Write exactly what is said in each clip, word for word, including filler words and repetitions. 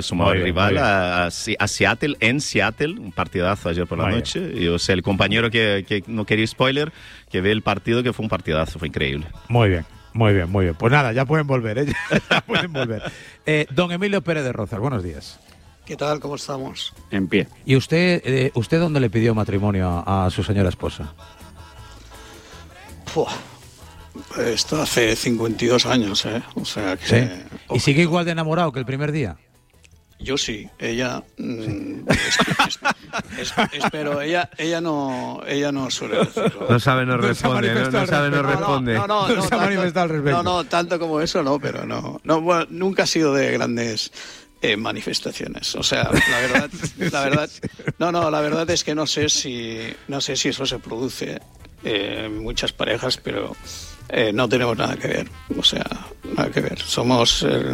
Sumó al rival a, a, a Seattle, en Seattle, un partidazo ayer por la muy noche. Bien. Y o sea, el compañero que, que no quería spoiler, que ve el partido, que fue un partidazo, fue increíble. Muy bien, muy bien, muy bien. Pues nada, ya pueden volver, ¿eh? Ya pueden volver. Eh, don Emilio Pérez de Rozas, buenos días. ¿Qué tal? ¿Cómo estamos? En pie. ¿Y usted, eh, usted dónde le pidió matrimonio a, a su señora esposa? Puh. Esto hace cincuenta y dos años, ¿eh? O sea que... ¿Sí? ¿Y sigue igual de enamorado que el primer día? Yo sí, ella... Mmm, es, es, es, es, pero ella ella no ella no suele decirlo. No sabe, no, no responde, no, no sabe, no responde. No, no, no, no, no, no, tanto, no, no, tanto como eso no, pero no. no bueno, nunca ha sido de grandes... Eh, manifestaciones, o sea, la verdad, la verdad, no, no, la verdad es que no sé si, no sé si eso se produce eh, en muchas parejas, pero eh, no tenemos nada que ver, o sea, nada que ver. Somos, el,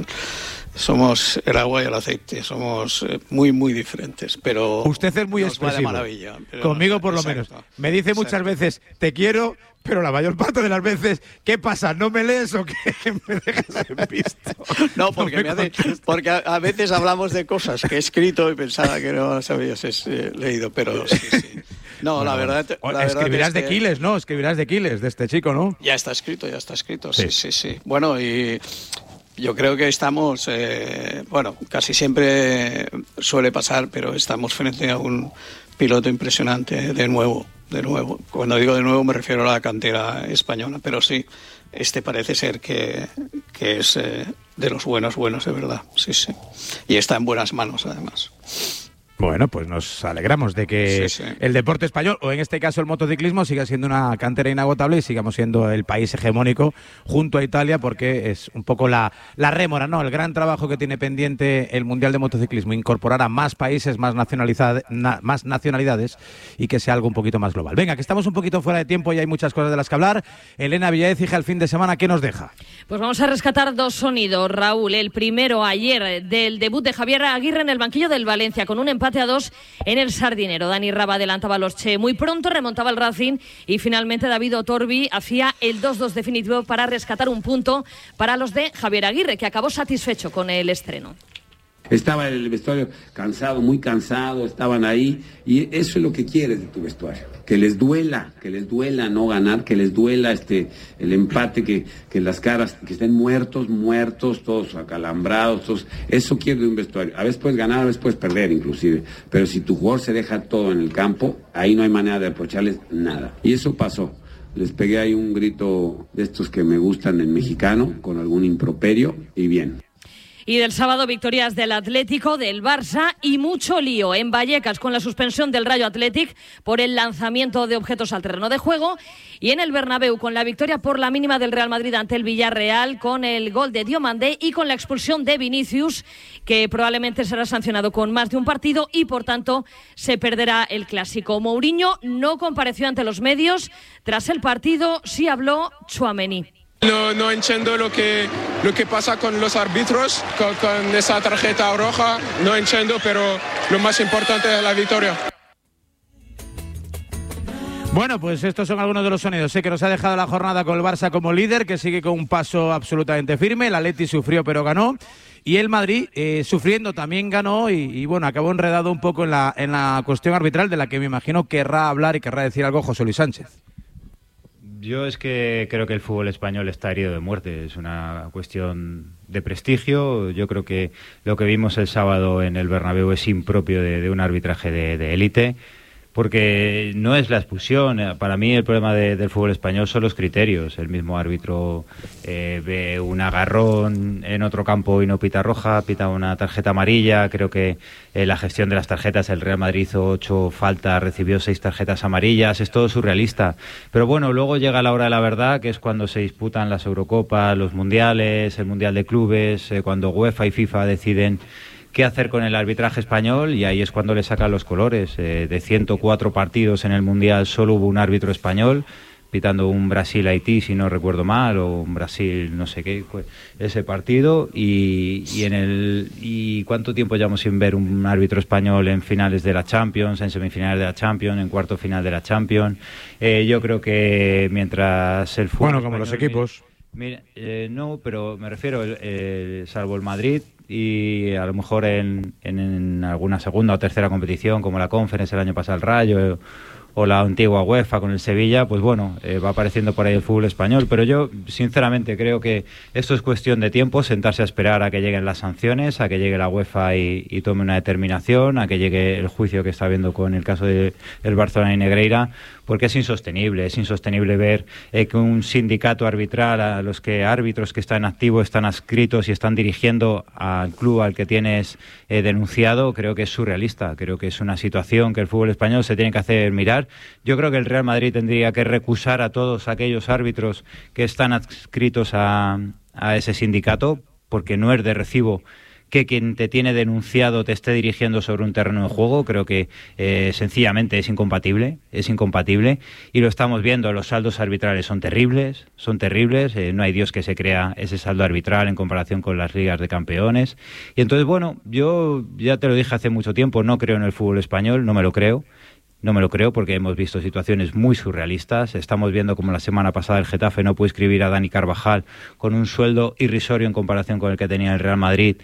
somos el agua y el aceite, somos eh, muy, muy diferentes, pero usted es muy expresivo. Maravilla, conmigo no, por lo exacto, menos. Me dice exacto. muchas veces, te quiero. Pero la mayor parte de las veces, ¿qué pasa? ¿No me lees o qué? ¿Me dejas en visto? No, porque, no me me hace, porque a, a veces hablamos de cosas que he escrito y pensaba que no las habías eh, leído, pero sí, sí. No, bueno, la verdad... La escribirás verdad de es que Quiles, ¿no? Escribirás de Quiles, de este chico, ¿no? Ya está escrito, ya está escrito, sí, sí, sí. sí. Bueno, y... Yo creo que estamos, eh, bueno, casi siempre suele pasar, pero estamos frente a un piloto impresionante de nuevo, de nuevo. Cuando digo de nuevo me refiero a la cantera española, pero sí, este parece ser que, que es eh, de los buenos, buenos de verdad, sí, sí. Y está en buenas manos, además. Bueno, pues nos alegramos de que sí, sí. el deporte español, o en este caso el motociclismo, siga siendo una cantera inagotable y sigamos siendo el país hegemónico junto a Italia, porque es un poco la, la rémora, ¿no? El gran trabajo que tiene pendiente el Mundial de Motociclismo, incorporar a más países, más, nacionalidad, na, más nacionalidades y que sea algo un poquito más global. Venga, que estamos un poquito fuera de tiempo y hay muchas cosas de las que hablar. Elena Villaécija, el fin de semana, ¿qué nos deja? Pues vamos a rescatar dos sonidos, Raúl. El primero ayer del debut de Javier Aguirre en el banquillo del Valencia, con un empate a dos en el Sardinero. Dani Raba adelantaba a los Che muy pronto, remontaba el Racing y finalmente David Otorbi hacía el dos dos definitivo para rescatar un punto para los de Javier Aguirre, que acabó satisfecho con el estreno. Estaba el vestuario cansado, muy cansado, estaban ahí y eso es lo que quieres de tu vestuario, que les duela, que les duela no ganar, que les duela este el empate, que, que las caras, que estén muertos, muertos, todos acalambrados, todos, eso quiere de un vestuario. A veces puedes ganar, a veces puedes perder inclusive, pero si tu jugador se deja todo en el campo, ahí no hay manera de reprocharles nada. Y eso pasó. Les pegué ahí un grito de estos que me gustan en mexicano, con algún improperio y bien. Y del sábado, victorias del Atlético, del Barça y mucho lío en Vallecas con la suspensión del Rayo Athletic por el lanzamiento de objetos al terreno de juego, y en el Bernabéu con la victoria por la mínima del Real Madrid ante el Villarreal, con el gol de Diomandé y con la expulsión de Vinicius, que probablemente será sancionado con más de un partido y por tanto se perderá el clásico. Mourinho no compareció ante los medios. Tras el partido sí habló Tchouaméni. No, no entiendo lo que, lo que pasa con los árbitros, con, con esa tarjeta roja, no entiendo, pero lo más importante es la victoria. Bueno, pues estos son algunos de los sonidos. Sé que nos ha dejado la jornada con el Barça como líder, que sigue con un paso absolutamente firme. El Atleti sufrió pero ganó. Y el Madrid, eh, sufriendo, también ganó y, y bueno, acabó enredado un poco en la, en la cuestión arbitral, de la que me imagino querrá hablar y querrá decir algo José Luis Sánchez. Yo es que creo que el fútbol español está herido de muerte. Es una cuestión de prestigio. Yo creo que lo que vimos el sábado en el Bernabéu es impropio de, de un arbitraje de élite. Porque no es la expulsión. Para mí el problema de, del fútbol español son los criterios. El mismo árbitro eh, ve un agarrón en otro campo y no pita roja, pita una tarjeta amarilla. Creo que eh, la gestión de las tarjetas, el Real Madrid hizo ocho faltas, recibió seis tarjetas amarillas. Es todo surrealista. Pero bueno, luego llega la hora de la verdad, que es cuando se disputan las Eurocopas, los Mundiales, el Mundial de Clubes, eh, cuando UEFA y FIFA deciden qué hacer con el arbitraje español, y ahí es cuando le sacan los colores. Eh, de ciento cuatro partidos en el Mundial solo hubo un árbitro español, pitando un Brasil-Haití, si no recuerdo mal, o un Brasil no sé qué, pues, ese partido, y, y en el y cuánto tiempo llevamos sin ver un árbitro español en finales de la Champions, en semifinales de la Champions, en cuarto final de la Champions. Eh, yo creo que mientras el fútbol bueno, como los equipos. Mira, eh, no, pero me refiero, el, el, salvo el Madrid, y a lo mejor en, en, en alguna segunda o tercera competición, como la Conference el año pasado el Rayo, o la antigua UEFA con el Sevilla, pues bueno, eh, va apareciendo por ahí el fútbol español. Pero yo, sinceramente, creo que esto es cuestión de tiempo, sentarse a esperar a que lleguen las sanciones, a que llegue la UEFA y, y tome una determinación, a que llegue el juicio que está habiendo con el caso del de Barcelona y Negreira, porque es insostenible, es insostenible ver eh, que un sindicato arbitral, a los que árbitros que están activos están adscritos y están dirigiendo al club al que tienes eh, denunciado, creo que es surrealista, creo que es una situación que el fútbol español se tiene que hacer mirar. Yo creo que el Real Madrid tendría que recusar a todos aquellos árbitros que están adscritos a, a ese sindicato, porque no es de recibo que quien te tiene denunciado te esté dirigiendo sobre un terreno de juego. Creo que eh, sencillamente es incompatible, es incompatible, y lo estamos viendo. Los saldos arbitrales son terribles, son terribles, eh, no hay Dios que se crea ese saldo arbitral en comparación con las ligas de campeones. Y entonces, bueno, yo ya te lo dije hace mucho tiempo, no creo en el fútbol español, no me lo creo. No me lo creo porque hemos visto situaciones muy surrealistas. Estamos viendo como la semana pasada el Getafe no pudo inscribir a Dani Carvajal con un sueldo irrisorio en comparación con el que tenía el Real Madrid.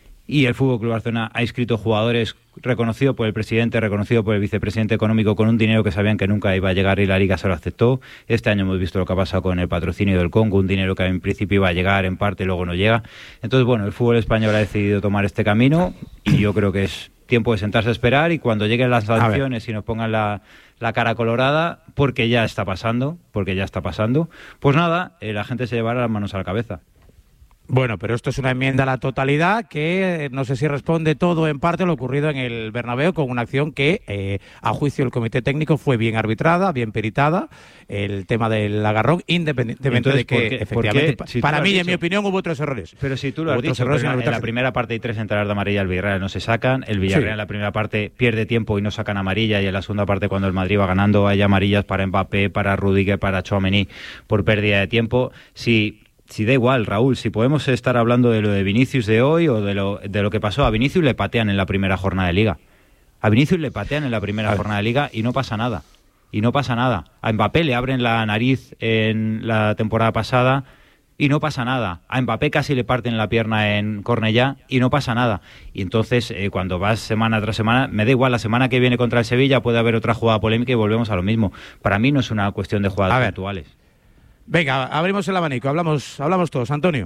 Y el F C Barcelona ha inscrito jugadores reconocidos por el presidente, reconocidos por el vicepresidente económico, con un dinero que sabían que nunca iba a llegar y la Liga se lo aceptó. Este año hemos visto lo que ha pasado con el patrocinio del Congo, un dinero que en principio iba a llegar, en parte luego no llega. Entonces, bueno, el fútbol español ha decidido tomar este camino y yo creo que es tiempo de sentarse a esperar, y cuando lleguen las sanciones y nos pongan la, la cara colorada, porque ya está pasando, porque ya está pasando, pues nada, eh, la gente se llevará las manos a la cabeza. Bueno, pero esto es una enmienda a la totalidad que no sé si responde todo en parte a lo ocurrido en el Bernabéu, con una acción que, eh, a juicio del comité técnico, fue bien arbitrada, bien peritada, el tema del agarrón, independientemente entonces, de que, qué, efectivamente, si para mí, en mi opinión, hubo otros errores. Pero si tú lo has dicho, en, en la primera parte hay tres entradas de amarilla, el Villarreal no se sacan, el Villarreal sí. En la primera parte pierde tiempo y no sacan amarilla, y en la segunda parte, cuando el Madrid va ganando, hay amarillas para Mbappé, para Rudiger, para Tchouaméni, por pérdida de tiempo. Si... Si da igual, Raúl, si podemos estar hablando de lo de Vinicius de hoy o de lo, de lo que pasó. A Vinicius le patean en la primera jornada de Liga. A Vinicius le patean en la primera jornada de Liga y no pasa nada. Y no pasa nada. A Mbappé le abren la nariz en la temporada pasada y no pasa nada. A Mbappé casi le parten la pierna en Cornellá y no pasa nada. Y entonces, eh, cuando vas semana tras semana, me da igual, la semana que viene contra el Sevilla puede haber otra jugada polémica y volvemos a lo mismo. Para mí no es una cuestión de jugadas puntuales. Venga, abrimos el abanico, hablamos, hablamos todos. Antonio.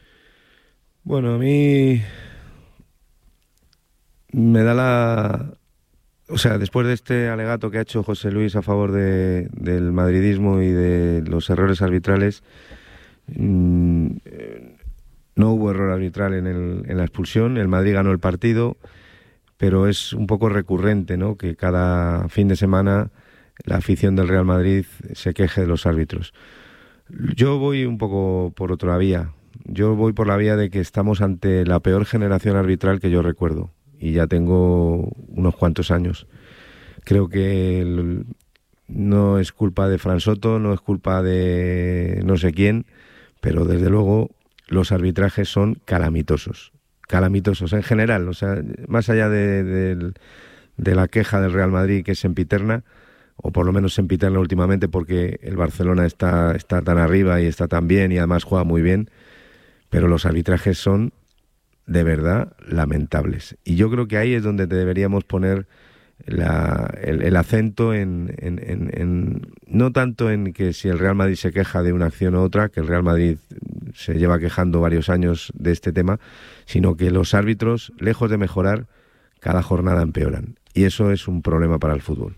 Bueno, a mí me da la... O sea, después de este alegato que ha hecho José Luis a favor de, del madridismo y de los errores arbitrales, mmm, no hubo error arbitral en, el, en la expulsión, el Madrid ganó el partido, pero es un poco recurrente, ¿no?, que cada fin de semana la afición del Real Madrid se queje de los árbitros. Yo voy un poco por otra vía. Yo voy por la vía de que estamos ante la peor generación arbitral que yo recuerdo. Y ya tengo unos cuantos años. Creo que el, no es culpa de Fran Soto, no es culpa de no sé quién, pero desde luego los arbitrajes son calamitosos. Calamitosos en general. O sea, más allá de, de, de la queja del Real Madrid, que es sempiterna, o por lo menos sempiterna últimamente porque el Barcelona está, está tan arriba y está tan bien y además juega muy bien, pero los arbitrajes son de verdad lamentables. Y yo creo que ahí es donde deberíamos poner la, el, el acento en, en, en, en no tanto en que si el Real Madrid se queja de una acción u otra, que el Real Madrid se lleva quejando varios años de este tema, sino que los árbitros, lejos de mejorar, cada jornada empeoran. Y eso es un problema para el fútbol.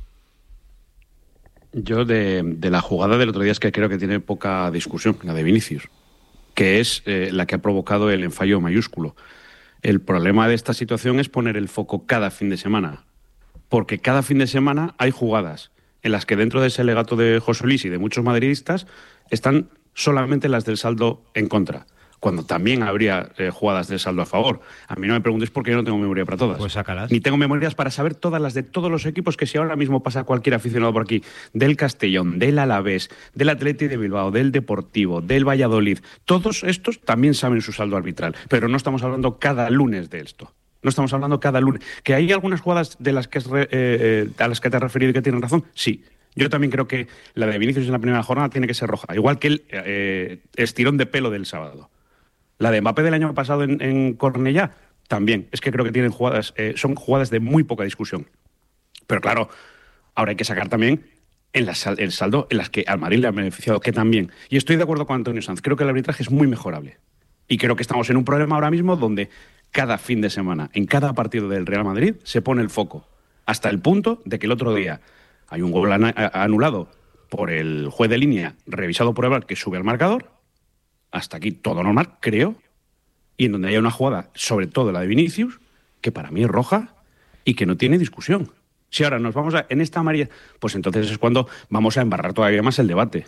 Yo de, de la jugada del otro día es que creo que tiene poca discusión, la de Vinicius, que es eh, la que ha provocado el enfallo mayúsculo. El problema de esta situación es poner el foco cada fin de semana, porque cada fin de semana hay jugadas en las que dentro de ese legato de José Luis y de muchos madridistas están solamente las del saldo en contra, cuando también habría eh, jugadas del saldo a favor. A mí no me preguntes por qué yo no tengo memoria para todas. Pues sácalas. Ni tengo memorias para saber todas las de todos los equipos, que si ahora mismo pasa cualquier aficionado por aquí, del Castellón, del Alavés, del Athletic de Bilbao, del Deportivo, del Valladolid, todos estos también saben su saldo arbitral, pero no estamos hablando cada lunes de esto. No estamos hablando cada lunes. ¿Que hay algunas jugadas de las que es re, eh, a las que te has referido y que tienen razón? Sí. Yo también creo que la de Vinicius en la primera jornada tiene que ser roja, igual que el eh, estirón de pelo del sábado. La de Mbappé del año pasado en, en Cornellá, también. Es que creo que tienen jugadas, eh, son jugadas de muy poca discusión. Pero claro, ahora hay que sacar también en la sal, el saldo en las que al Madrid le han beneficiado, que también. Y estoy de acuerdo con Antonio Sanz, creo que el arbitraje es muy mejorable. Y creo que estamos en un problema ahora mismo donde cada fin de semana, en cada partido del Real Madrid, se pone el foco. Hasta el punto de que el otro día hay un gol anulado por el juez de línea, revisado por el V A R, que sube al marcador. Hasta aquí todo normal, creo. Y en donde haya una jugada, sobre todo la de Vinicius, que para mí es roja y que no tiene discusión. Si ahora nos vamos a, en esta amarilla, pues entonces es cuando vamos a embarrar todavía más el debate.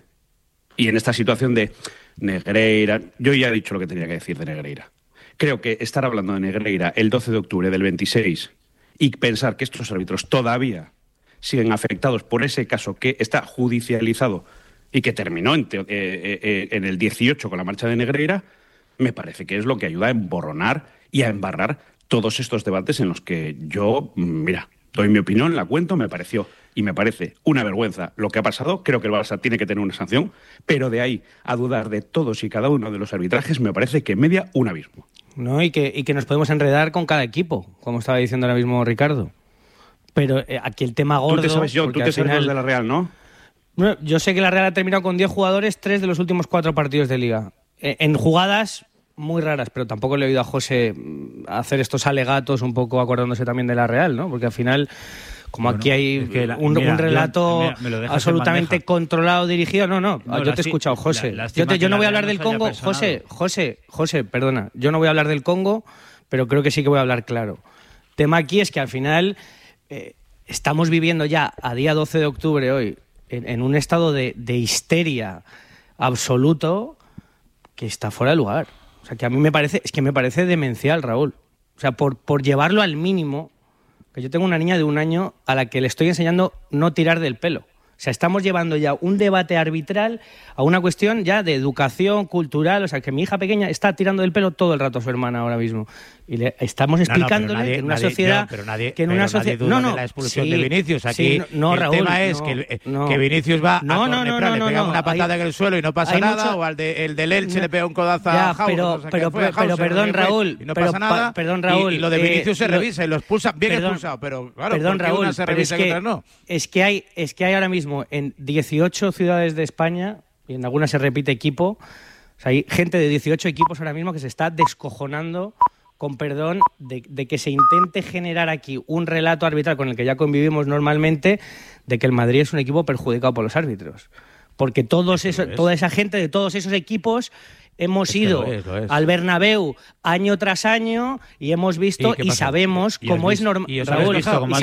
Y en esta situación de Negreira, yo ya he dicho lo que tenía que decir de Negreira. Creo que estar hablando de Negreira el doce de octubre del veintiséis y pensar que estos árbitros todavía siguen afectados por ese caso que está judicializado y que terminó en, te, eh, eh, en el dieciocho con la marcha de Negreira, me parece que es lo que ayuda a emborronar y a embarrar todos estos debates en los que yo, mira, doy mi opinión, la cuento, me pareció y me parece una vergüenza lo que ha pasado. Creo que el Barça tiene que tener una sanción, pero de ahí a dudar de todos y cada uno de los arbitrajes me parece que media un abismo. No, y que, y que nos podemos enredar con cada equipo, como estaba diciendo ahora mismo Ricardo. Pero eh, aquí el tema gordo... Tú te sabes, yo, tú te sabes final... de la Real, ¿no? Bueno, yo sé que la Real ha terminado con diez jugadores, tres de los últimos cuatro partidos de Liga. Eh, en jugadas muy raras, pero tampoco le he oído a José hacer estos alegatos un poco acordándose también de la Real, ¿no? Porque al final, como bueno, aquí hay es que la, un, mira, un relato yo, mira, absolutamente controlado, dirigido... No, no, no yo te he escuchado, José. La, yo, te, yo no voy a hablar del Congo. José, José, José, perdona. Yo no voy a hablar del Congo, pero creo que sí que voy a hablar claro. Tema aquí es que al final... Eh, estamos viviendo ya a día doce de octubre hoy en, en un estado de, de histeria absoluto que está fuera de lugar. O sea, que a mí me parece, es que me parece demencial, Raúl. O sea, por, por llevarlo al mínimo, que yo tengo una niña de un año a la que le estoy enseñando no tirar del pelo. O sea, estamos llevando ya un debate arbitral a una cuestión ya de educación cultural. O sea, que mi hija pequeña está tirando del pelo todo el rato a su hermana ahora mismo. Y le estamos explicándole no, no, nadie, que en una nadie, sociedad... No, pero nadie, que en una sociedad no, no, de la expulsión sí, de Vinicius. Aquí sí, no, el Raúl, tema es no, que, no, que Vinicius va no, a no, no, no, le pega no, una patada hay, en el suelo y no pasa nada, mucho, o al de, el del Elche no, le pega un codazo ya, a Jaus, pero, o sea, pero, fue a pero, Jaus, perdón, Raúl, y no pero, pasa nada, perdón, Raúl, y, y lo de Vinicius eh, se revisa y lo expulsan, bien perdón, expulsado, pero claro, perdón, Raúl, una se revisa es que, y otras no. Es que hay, es que hay ahora mismo en dieciocho ciudades de España, y en algunas se repite equipo, o sea, hay gente de dieciocho equipos ahora mismo que se está descojonando, con perdón, de, de que se intente generar aquí un relato arbitral con el que ya convivimos normalmente, de que el Madrid es un equipo perjudicado por los árbitros. Porque todos eso, toda esa gente de todos esos equipos hemos es ido lo es, lo es. al Bernabéu año tras año y hemos visto y, y sabemos ¿Y cómo es normal. y, y sabemos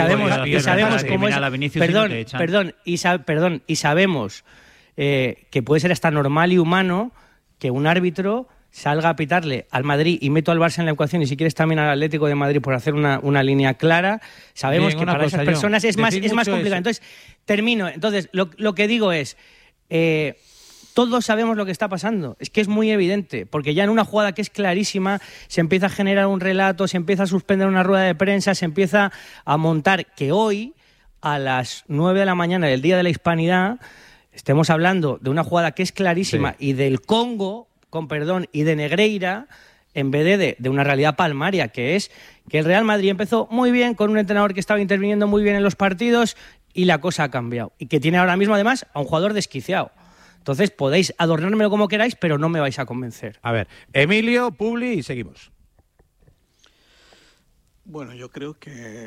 y sabemos cómo es perdón, perdón, y sab, perdón, y sabemos eh, que puede ser hasta normal y humano que un árbitro salga a pitarle al Madrid y meto al Barça en la ecuación y si quieres también al Atlético de Madrid por hacer una, una línea clara. Sabemos Bien, que para esas personas yo, es más, es más complicado. Eso. Entonces, termino. Entonces, lo, lo que digo es, eh, todos sabemos lo que está pasando. Es que es muy evidente, porque ya en una jugada que es clarísima se empieza a generar un relato, se empieza a suspender una rueda de prensa, se empieza a montar que hoy, a las nueve de la mañana del Día de la Hispanidad, estemos hablando de una jugada que es clarísima sí. y del Congo, con perdón, y de Negreira, en vez de, de, de una realidad palmaria, que es que el Real Madrid empezó muy bien con un entrenador que estaba interviniendo muy bien en los partidos y la cosa ha cambiado. Y que tiene ahora mismo, además, a un jugador desquiciado. Entonces, podéis adornármelo como queráis, pero no me vais a convencer. A ver, Emilio, Publi y seguimos. Bueno, yo creo que,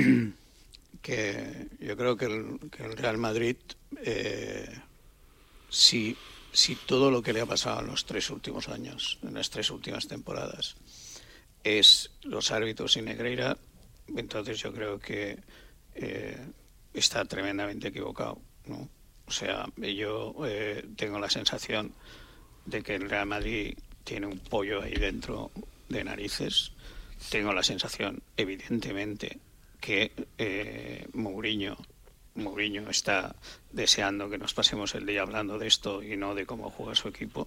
que yo creo que el, que el Real Madrid, eh, sí... si todo lo que le ha pasado en los tres últimos años, en las tres últimas temporadas, es los árbitros y Negreira, entonces yo creo que eh, está tremendamente equivocado, ¿no? O sea, yo eh, tengo la sensación de que el Real Madrid tiene un pollo ahí dentro de narices. Tengo la sensación, evidentemente, que eh, Mourinho Mourinho está deseando que nos pasemos el día hablando de esto y no de cómo juega su equipo.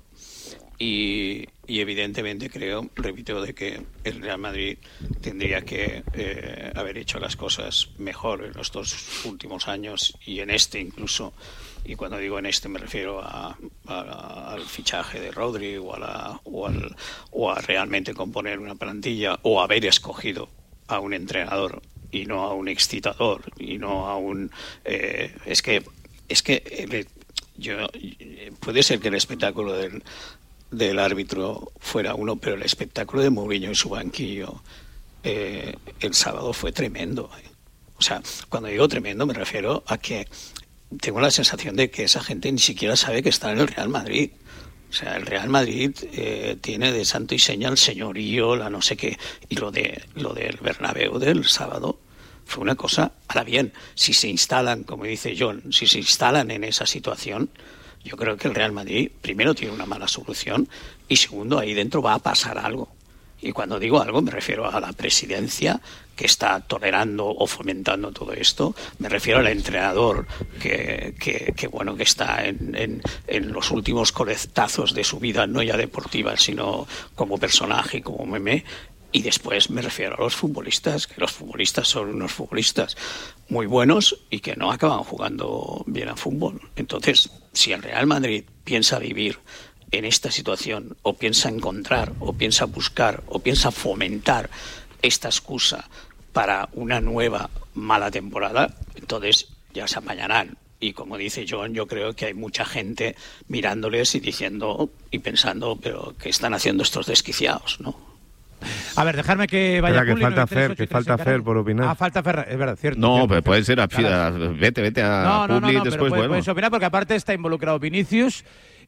Y, y evidentemente creo, repito, de que el Real Madrid tendría que eh, haber hecho las cosas mejor en los dos últimos años y en este incluso. Y cuando digo en este me refiero a, a, al fichaje de Rodri o a, la, o, al, o a realmente componer una plantilla o haber escogido a un entrenador y no a un excitador y no a un eh, es que es que eh, yo puede ser que el espectáculo del, del árbitro fuera uno, pero el espectáculo de Mourinho y su banquillo eh, el sábado fue tremendo. eh. O sea, cuando digo tremendo me refiero a que tengo la sensación de que esa gente ni siquiera sabe que está en el Real Madrid. O sea, el Real Madrid eh, tiene de santo y seña el señorío, la no sé qué, y lo de lo del Bernabéu del sábado fue una cosa. Ahora bien, si se instalan, como dice John, si se instalan en esa situación, yo creo que el Real Madrid primero tiene una mala solución y segundo, ahí dentro va a pasar algo. Y cuando digo algo me refiero a la presidencia que está tolerando o fomentando todo esto, me refiero al entrenador que, que, que bueno que está en, en, en los últimos coletazos de su vida, no ya deportiva, sino como personaje, como meme. Y después me refiero a los futbolistas, que los futbolistas son unos futbolistas muy buenos y que no acaban jugando bien a fútbol. Entonces, si el Real Madrid piensa vivir en esta situación, o piensa encontrar, o piensa buscar, o piensa fomentar esta excusa para una nueva mala temporada, entonces ya se apañarán. Y como dice John, yo creo que hay mucha gente mirándoles y diciendo y pensando, pero ¿qué están haciendo estos desquiciados, no? A ver, dejarme que vaya Espera, que falta Fer, que falta Fer por opinar. Ah, falta Fer, es verdad, cierto. No, cierto, pero puede ser, a, claro. vete, vete a no, no, Publi no, y no, después puede, vuelvo. puedes opinar porque aparte está involucrado Vinicius,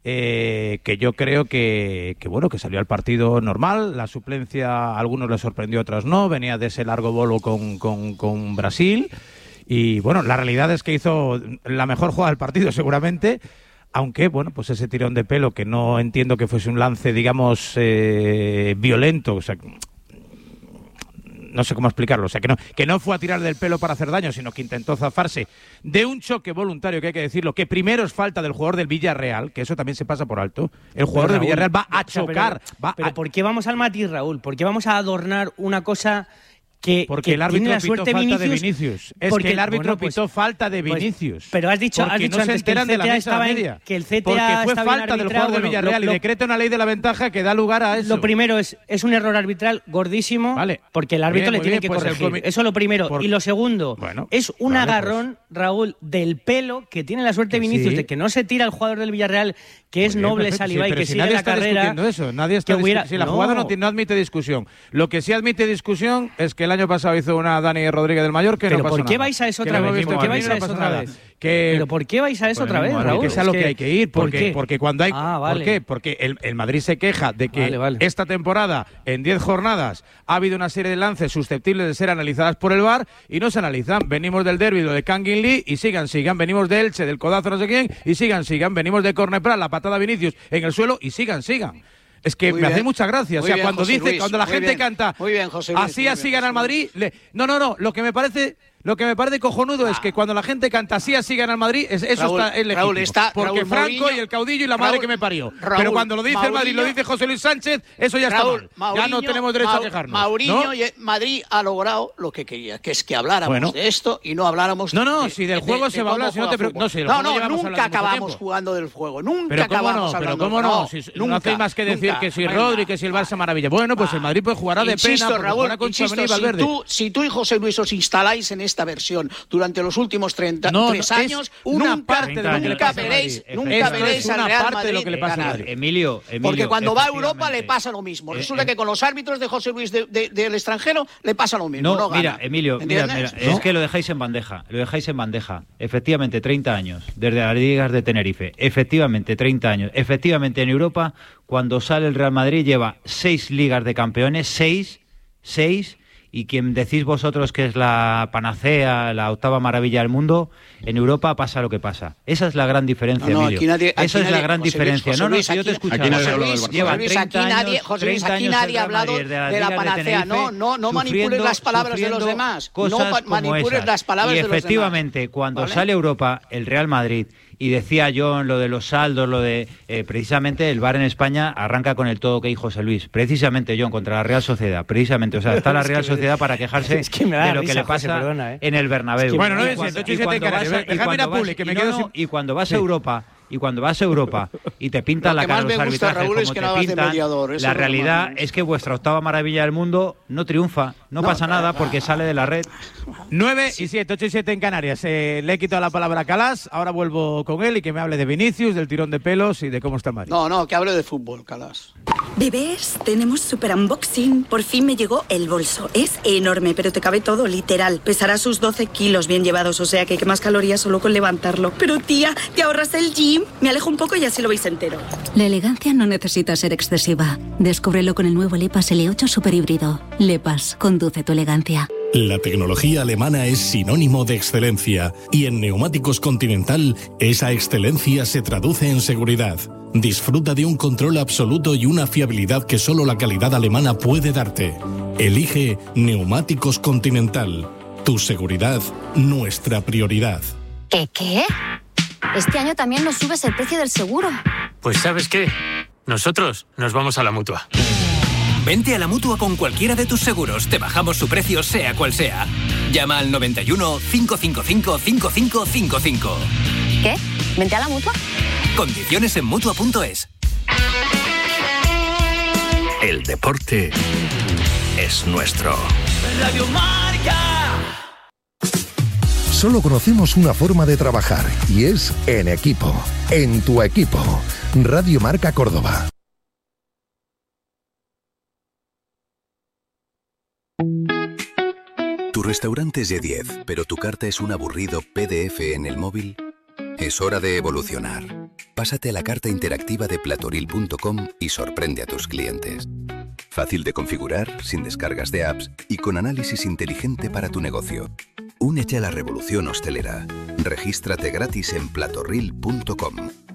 eh, que yo creo que, que, bueno, que salió al partido normal, la suplencia a algunos les sorprendió, a otros no, venía de ese largo bolo con, con, con Brasil y, bueno, la realidad es que hizo la mejor jugada del partido seguramente. Aunque, bueno, pues ese tirón de pelo que no entiendo que fuese un lance, digamos, eh, violento, o sea, no sé cómo explicarlo, o sea, que no, que no fue a tirar del pelo para hacer daño, sino que intentó zafarse de un choque voluntario, que hay que decirlo, que primero es falta del jugador del Villarreal, que eso también se pasa por alto. El jugador del Villarreal va a chocar. Pero, va pero a... ¿por qué vamos al matiz, Raúl? ¿Por qué vamos a adornar una cosa que, porque que el árbitro tiene la pitó suerte falta Vinicius? de Vinicius. Es porque, que el árbitro bueno, pues, pitó falta de Vinicius. Pues, pero has dicho, has dicho no se antes que el enteran de la C T A mesa estaba media. En, que el C T A porque fue está falta del jugador del Villarreal bueno, lo, y decreta una ley de la ventaja que da lugar a eso. Lo primero es, es un error arbitral gordísimo, vale, porque el árbitro bien, le tiene bien, que pues corregir. comi- Eso lo primero. por... Y lo segundo, bueno, es un vale, agarrón, pues... Raúl, del pelo que tiene la suerte que Vinicius sí. de que no se tira el jugador del Villarreal, que es Bien, noble, perfecto, saliva sí, y pero que si sigue nadie la está carrera. discutiendo eso, nadie está que hubiera... discu- si la no. jugada no, no admite discusión. Lo que sí admite discusión es que el año pasado hizo una Dani Rodríguez del Mallorca que pero no pasó ¿por qué nada. vais a eso Que otra lo vez? hemos visto ¿Por qué aquí, vais no a eso pasa otra nada. vez? Que... ¿Pero por qué vais a eso Pues otra vez, no, Raúl? que es a lo que... que hay que ir. ¿Por Porque, qué? porque cuando hay... Ah, vale. ¿Por qué? Porque el, el Madrid se queja de que vale, vale. esta temporada, en diez jornadas, ha habido una serie de lances susceptibles de ser analizadas por el V A R y no se analizan. Venimos del derbi, lo de Kangin Lee, y sigan, sigan. Venimos de Elche, del codazo no sé quién, y sigan, sigan. Venimos de Corneprat, la patada a Vinicius en el suelo, y sigan, sigan. Es que Muy me bien. hace mucha gracia. O Muy sea, bien, cuando José dice, Luis, cuando la muy gente bien. canta Muy bien, José Luis, así muy así bien, gana el José Madrid. Le... No, no, no. Lo que me parece, lo que me parece cojonudo Ah. es que cuando la gente canta así así gana el Madrid, es, eso Raúl, está es legítimo. Raúl, está- porque Raúl Franco Mourinho- y el caudillo y la madre Raúl- que me parió. Raúl, Pero cuando lo dice el Madrid y lo Mourinho- dice José Luis Sánchez, eso ya Raúl, está mal. Ya no Mourinho- tenemos derecho Mau- a quejarnos. Mourinho ¿no? y Madrid ha logrado lo que quería, que es que habláramos Bueno. de esto y no habláramos No, no, de, si del de- juego de se va a hablar, cómo si no te juega pre- fútbol. no sé, del no, juego no, llevamos nunca hablando mucho acabamos tiempo. jugando del juego, nunca Pero cómo acabamos no, pero hablando cómo del no, juego. si nunca, no hacéis más que decir nunca, que si venga. Rodri, que si el Barça maravilla. Bueno, pues el Madrid pues jugará de Insisto, pena porque Raúl, jugará contra insisto, Tchouaméni y si Valverde. tú, si tú y José Luis os instaláis en esta versión durante los últimos treinta, No, tres no, es años, una nunca, parte de lo que le nunca pasa al veréis, Madrid. nunca Esto veréis es al una Real parte de lo Madrid que le pasa al ganar. Madrid. Emilio, Emilio, Porque cuando va a Europa efectivamente. le pasa lo mismo. Eh, Resulta eh, que con los árbitros de José Luis de- de- del extranjero le pasa lo mismo. No, No, mira, gana. Emilio, mira, mira, ¿Entiendes? es ¿No? que lo dejáis en bandeja, lo dejáis en bandeja. Efectivamente, treinta años, desde las ligas de Tenerife. Efectivamente, treinta años. Efectivamente, en Europa, cuando sale el Real Madrid, lleva seis ligas de campeones, seis, seis, y quien decís vosotros que es la panacea, la octava maravilla del mundo, en Europa pasa lo que pasa. Esa es la gran diferencia, no, no, Emilio. Aquí nadie, aquí Esa es nadie, la gran José diferencia. Luis, no, no, Luis, si yo te escucho. Aquí nadie, Luis, aquí nadie, José Luis, aquí nadie ha hablado de, de la panacea. No, no, no manipules las palabras de los demás. No manipules las palabras de los demás. Y efectivamente, cuando ¿vale? sale Europa, el Real Madrid, y decía yo lo de los saldos, lo de eh, precisamente el V A R en España arranca con el todo que dijo José Luis, precisamente John, contra la Real Sociedad, precisamente, o sea, está la Real Sociedad para quejarse es que de lo risa, que le pasa José, perdona, ¿eh? en el Bernabéu. Es que bueno, no es cierto, y cuando vas a, y cuando vas, que me quedo sin... y cuando vas a Europa y cuando vas a Europa y te pintan la cara los arbitrajes Raúl, como es que te no pintan, mediador, la realidad es que vuestra octava maravilla del mundo no triunfa, no, no pasa no, nada no, porque no. sale de la red. nueve y siete, ocho y siete en Canarias. Eh, le he quitado la palabra a Calas, ahora vuelvo con él y que me hable de Vinicius, del tirón de pelos y de cómo está Madrid. No, no, que hable de fútbol, Calas. Bebés, tenemos super unboxing. Por fin me llegó el bolso. Es enorme, pero te cabe todo, literal. Pesará sus doce kilos bien llevados, o sea que quemas calorías solo con levantarlo. Pero tía, ¿te ahorras el gym? Me alejo un poco y así lo veis entero. La elegancia no necesita ser excesiva. Descúbrelo con el nuevo Lepas L ocho Super Híbrido. Lepas, conduce tu elegancia. La tecnología alemana es sinónimo de excelencia y en Neumáticos Continental esa excelencia se traduce en seguridad. Disfruta de un control absoluto y una fiabilidad que solo la calidad alemana puede darte. Elige Neumáticos Continental. Tu seguridad, nuestra prioridad. ¿Qué qué? Este año también nos subes el precio del seguro. Pues ¿sabes qué? Nosotros nos vamos a la Mutua. Vente a la Mutua con cualquiera de tus seguros. Te bajamos su precio sea cual sea. Llama al noventa y uno, cinco cinco cinco, cinco cinco cinco cinco. ¿Qué? ¿Vente a la Mutua? Condiciones en Mutua punto es. El deporte es nuestro. Radio Marca. Solo conocemos una forma de trabajar y es en equipo. En tu equipo. Radio Marca Córdoba. Tu restaurante es de diez, pero tu carta es un aburrido P D F en el móvil. Es hora de evolucionar. Pásate a la carta interactiva de platoril punto com y sorprende a tus clientes. Fácil de configurar, sin descargas de apps y con análisis inteligente para tu negocio. Únete a la revolución hostelera. Regístrate gratis en platoril punto com.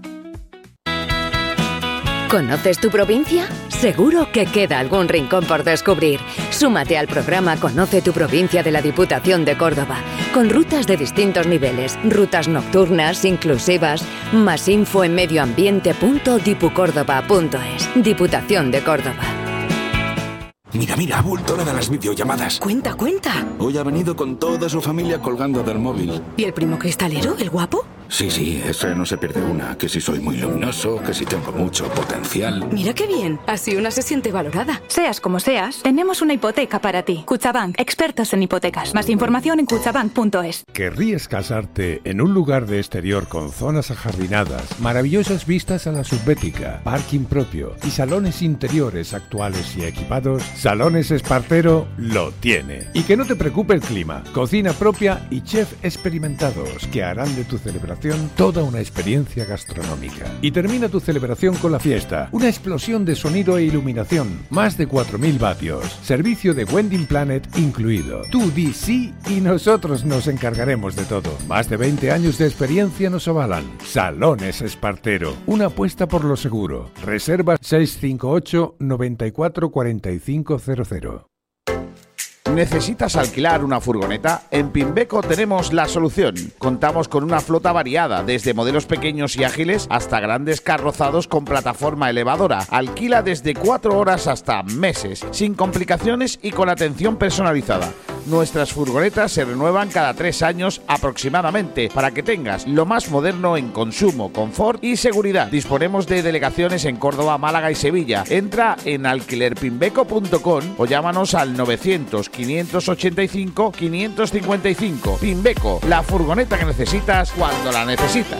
¿Conoces tu provincia? Seguro que queda algún rincón por descubrir. Súmate al programa Conoce tu provincia de la Diputación de Córdoba, con rutas de distintos niveles, rutas nocturnas, inclusivas. Más info en medioambiente punto dipucórdoba punto es. Diputación de Córdoba. Mira, mira, ha vuelto la de las videollamadas. Cuenta, cuenta. Hoy ha venido con toda su familia colgando del móvil. ¿Y el primo cristalero, el guapo? Sí, sí, ese no se pierde una. Que si soy muy luminoso, que si tengo mucho potencial. Mira qué bien, así una se siente valorada. Seas como seas, tenemos una hipoteca para ti. Kutxabank, expertos en hipotecas. Más información en kutxabank punto es. ¿Querrías casarte en un lugar de exterior con zonas ajardinadas, maravillosas vistas a la subbética, parking propio y salones interiores actuales y equipados? Salones Espartero lo tiene. Y que no te preocupe el clima, cocina propia y chef experimentados que harán de tu celebración toda una experiencia gastronómica. Y termina tu celebración con la fiesta, una explosión de sonido e iluminación, más de cuatro mil vatios, servicio de Wedding Planet incluido. Tú di sí y nosotros nos encargaremos de todo. Más de veinte años de experiencia nos avalan. Salones Espartero, una apuesta por lo seguro. Reserva seis cinco ocho, noventa y cuatro, cuarenta y cinco cero cero. ¿Necesitas alquilar una furgoneta? En Pimbeco tenemos la solución. Contamos con una flota variada, desde modelos pequeños y ágiles hasta grandes carrozados con plataforma elevadora. Alquila desde cuatro horas hasta meses, sin complicaciones y con atención personalizada. Nuestras furgonetas se renuevan cada tres años aproximadamente, para que tengas lo más moderno en consumo, confort y seguridad. Disponemos de delegaciones en Córdoba, Málaga y Sevilla. Entra en alquiler pimbeco punto com o llámanos al novecientos, quinientos ochenta y cinco, quinientos cincuenta y cinco. Pimbeco, la furgoneta que necesitas cuando la necesitas.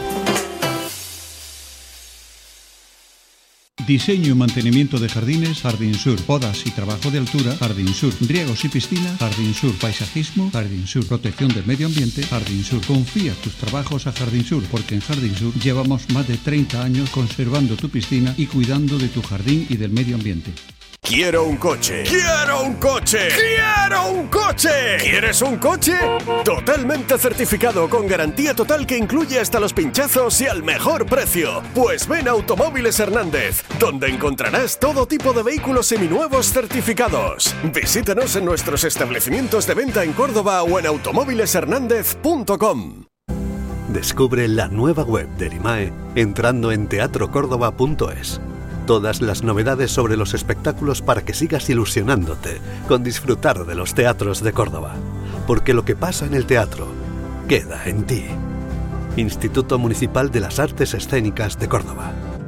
Diseño y mantenimiento de jardines, Jardín Sur. Podas y trabajo de altura, Jardín Sur. Riegos y piscina, Jardín Sur. Paisajismo, Jardín Sur. Protección del medio ambiente, Jardín Sur. Confía tus trabajos a Jardín Sur, porque en Jardín Sur llevamos más de treinta años conservando tu piscina y cuidando de tu jardín y del medio ambiente. Quiero un coche. ¡Quiero un coche! ¡Quiero un coche! ¿Quieres un coche? Totalmente certificado con garantía total que incluye hasta los pinchazos y al mejor precio. Pues ven a Automóviles Hernández, donde encontrarás todo tipo de vehículos seminuevos certificados. Visítanos en nuestros establecimientos de venta en Córdoba o en automóviles hernández punto com. Descubre la nueva web del I M A E entrando en teatro córdoba punto es. Todas las novedades sobre los espectáculos para que sigas ilusionándote con disfrutar de los teatros de Córdoba. Porque lo que pasa en el teatro queda en ti. Instituto Municipal de las Artes Escénicas de Córdoba.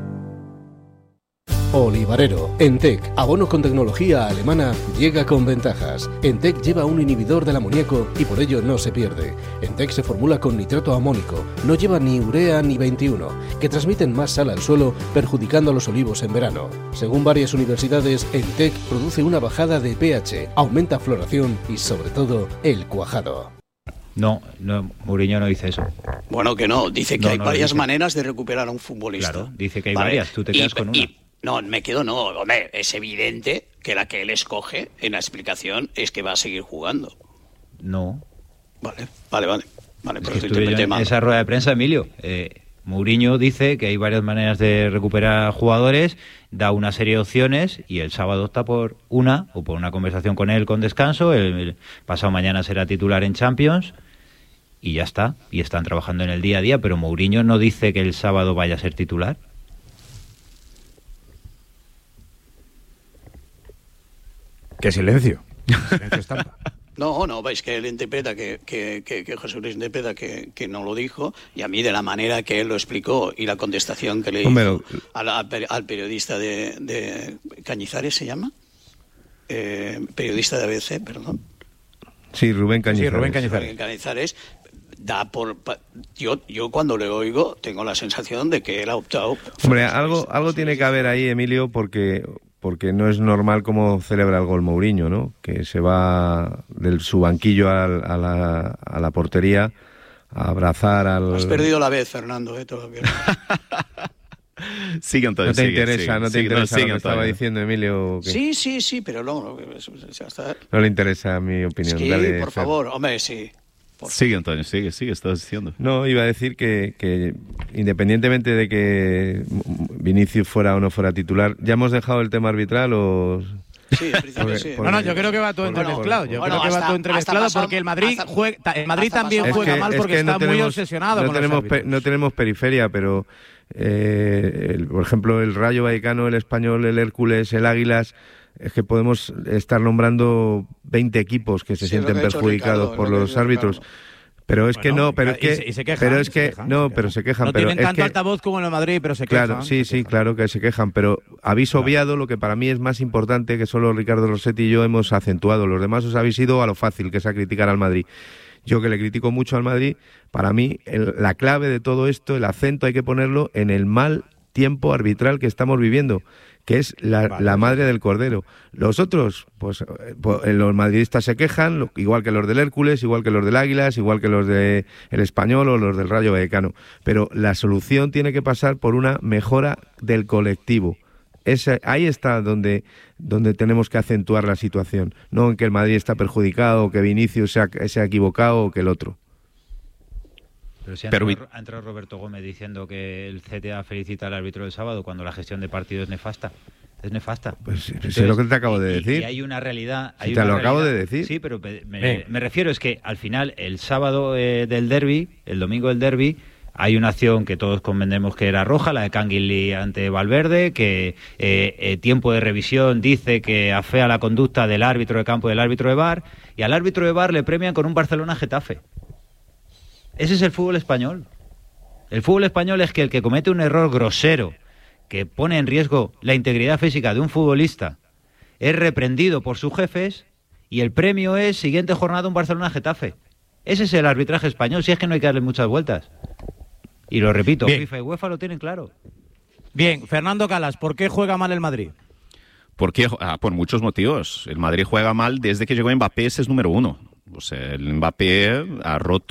Olivarero. Entec, abono con tecnología alemana, llega con ventajas. Entec lleva un inhibidor del amoníaco y por ello no se pierde. Entec se formula con nitrato amónico, no lleva ni urea ni veintiuno, que transmiten más sal al suelo, perjudicando a los olivos en verano. Según varias universidades, Entec produce una bajada de pH, aumenta floración y sobre todo el cuajado. No, no, Mourinho no dice eso. Bueno, que no, dice que no, hay no varias dice. maneras de recuperar a un futbolista. Claro, dice que hay Vale. varias, tú te quedas y, con una. Y, no, me quedo no, hombre, es evidente que la que él escoge en la explicación es que va a seguir jugando. No. Vale, vale, vale. vale Es pero que te estuve yo interpreté en mal. esa rueda de prensa, Emilio. Eh, Mourinho dice que hay varias maneras de recuperar jugadores, da una serie de opciones y el sábado opta por una, o por una conversación con él con descanso, el, el pasado mañana será titular en Champions y ya está, y están trabajando en el día a día, pero Mourinho no dice que el sábado vaya a ser titular. ¡Qué silencio! Silencio estampa. No, no, veis que él interpreta que, que, que, que José Luis interpreta que, que no lo dijo, y a mí de la manera que él lo explicó y la contestación que le Hombre, hizo al, al, al periodista de, de Cañizares, ¿se llama? Eh, periodista de A B C, perdón. Sí, Rubén Cañizares. Sí, Rubén Cañizares. Rubén Cañizares da por pa, yo yo cuando le oigo tengo la sensación de que él ha optado. Hombre, algo algo tiene que haber ahí, Emilio, porque porque no es normal cómo celebra el gol Mourinho, ¿no? Que se va de su banquillo a, a, la, a la portería a abrazar al... Has perdido la vez, Fernando, ¿eh? Todavía. Sigue, Antonio. No te sigue, interesa, sigue, no te sigue, interesa no, lo sigue, que estaba Antonio. diciendo Emilio. que Sí, sí, sí, pero no, no, ya está. No le interesa mi opinión. Sí, Dale, por Fer. favor, hombre, sí. Por Sigue, Antonio, sigue, sigue, estás diciendo. No, iba a decir que, que independientemente de que Vinicius fuera o no fuera titular, ¿ya hemos dejado el tema arbitral o...? Sí, en principio sí. No, no, yo creo que va todo entremezclado. Yo bueno, creo que hasta- va todo entremezclado hasta pasado- porque el Madrid, hasta- juega, el Madrid hasta también pasado juega Es que- mal es porque que está no muy tenemos- obsesionado no con los tenemos árbitros. pe- no tenemos periferia, pero eh, el- por ejemplo el Rayo Vallecano, el Español, el Hércules, el Águilas, es que podemos estar nombrando veinte equipos que se Sí, es lo sienten que ha hecho perjudicados Ricardo, por es lo que ha los hecho árbitros. Pero es que Bueno, no, pero es y que, se- y se quejan, pero es se que quejan, no, se pero se quejan. No pero tienen es tanto que, altavoz como en el Madrid, pero se Claro, quejan. sí, sí, claro que se quejan, pero habéis obviado lo que para mí es más importante, que solo Ricardo Rossetti y yo hemos acentuado. Los demás os habéis ido a lo fácil, que es a criticar al Madrid. Yo, que le critico mucho al Madrid, para mí el- la clave de todo esto, el acento hay que ponerlo en el mal tiempo arbitral que estamos viviendo, que es la, Vale. la madre del cordero. Los otros, pues eh, pues, los madridistas se quejan, lo- igual que los del Hércules, igual que los del Águilas, igual que los del Español o los del Rayo Vallecano. Pero la solución tiene que pasar por una mejora del colectivo. Ese, ahí está donde, donde tenemos que acentuar la situación, no en que el Madrid está perjudicado, o que Vinicius se ha, se ha equivocado o que el otro. Pero si ha Pero entrado, ha entrado Roberto Gómez diciendo que el C T A felicita al árbitro del sábado cuando la gestión de partido es nefasta. Es nefasta. Pues sí, Entonces, es lo que te acabo de y- decir. Y hay una realidad. Si hay te una lo acabo realidad- de decir. Sí, pero pe- me, Ven. me refiero es que al final, el sábado eh, del derbi, el domingo del derbi, hay una acción que todos convendremos que era roja, la de Canguilí ante Valverde, que eh, eh, tiempo de revisión dice que afea la conducta del árbitro de campo y del árbitro de V A R, y al árbitro de V A R le premian con un Barcelona-Getafe. Ese es el fútbol español. El fútbol español es que el que comete un error grosero, que pone en riesgo la integridad física de un futbolista, es reprendido por sus jefes y el premio es siguiente jornada un Barcelona-Getafe. Ese es el arbitraje español, si es que no hay que darle muchas vueltas. Y lo repito, Bien. FIFA y UEFA lo tienen claro. Bien, Fernando Calas, ¿por qué juega mal el Madrid? Porque, ah, por muchos motivos. El Madrid juega mal desde que llegó Mbappé, ese es número uno. O sea, el Mbappé ha roto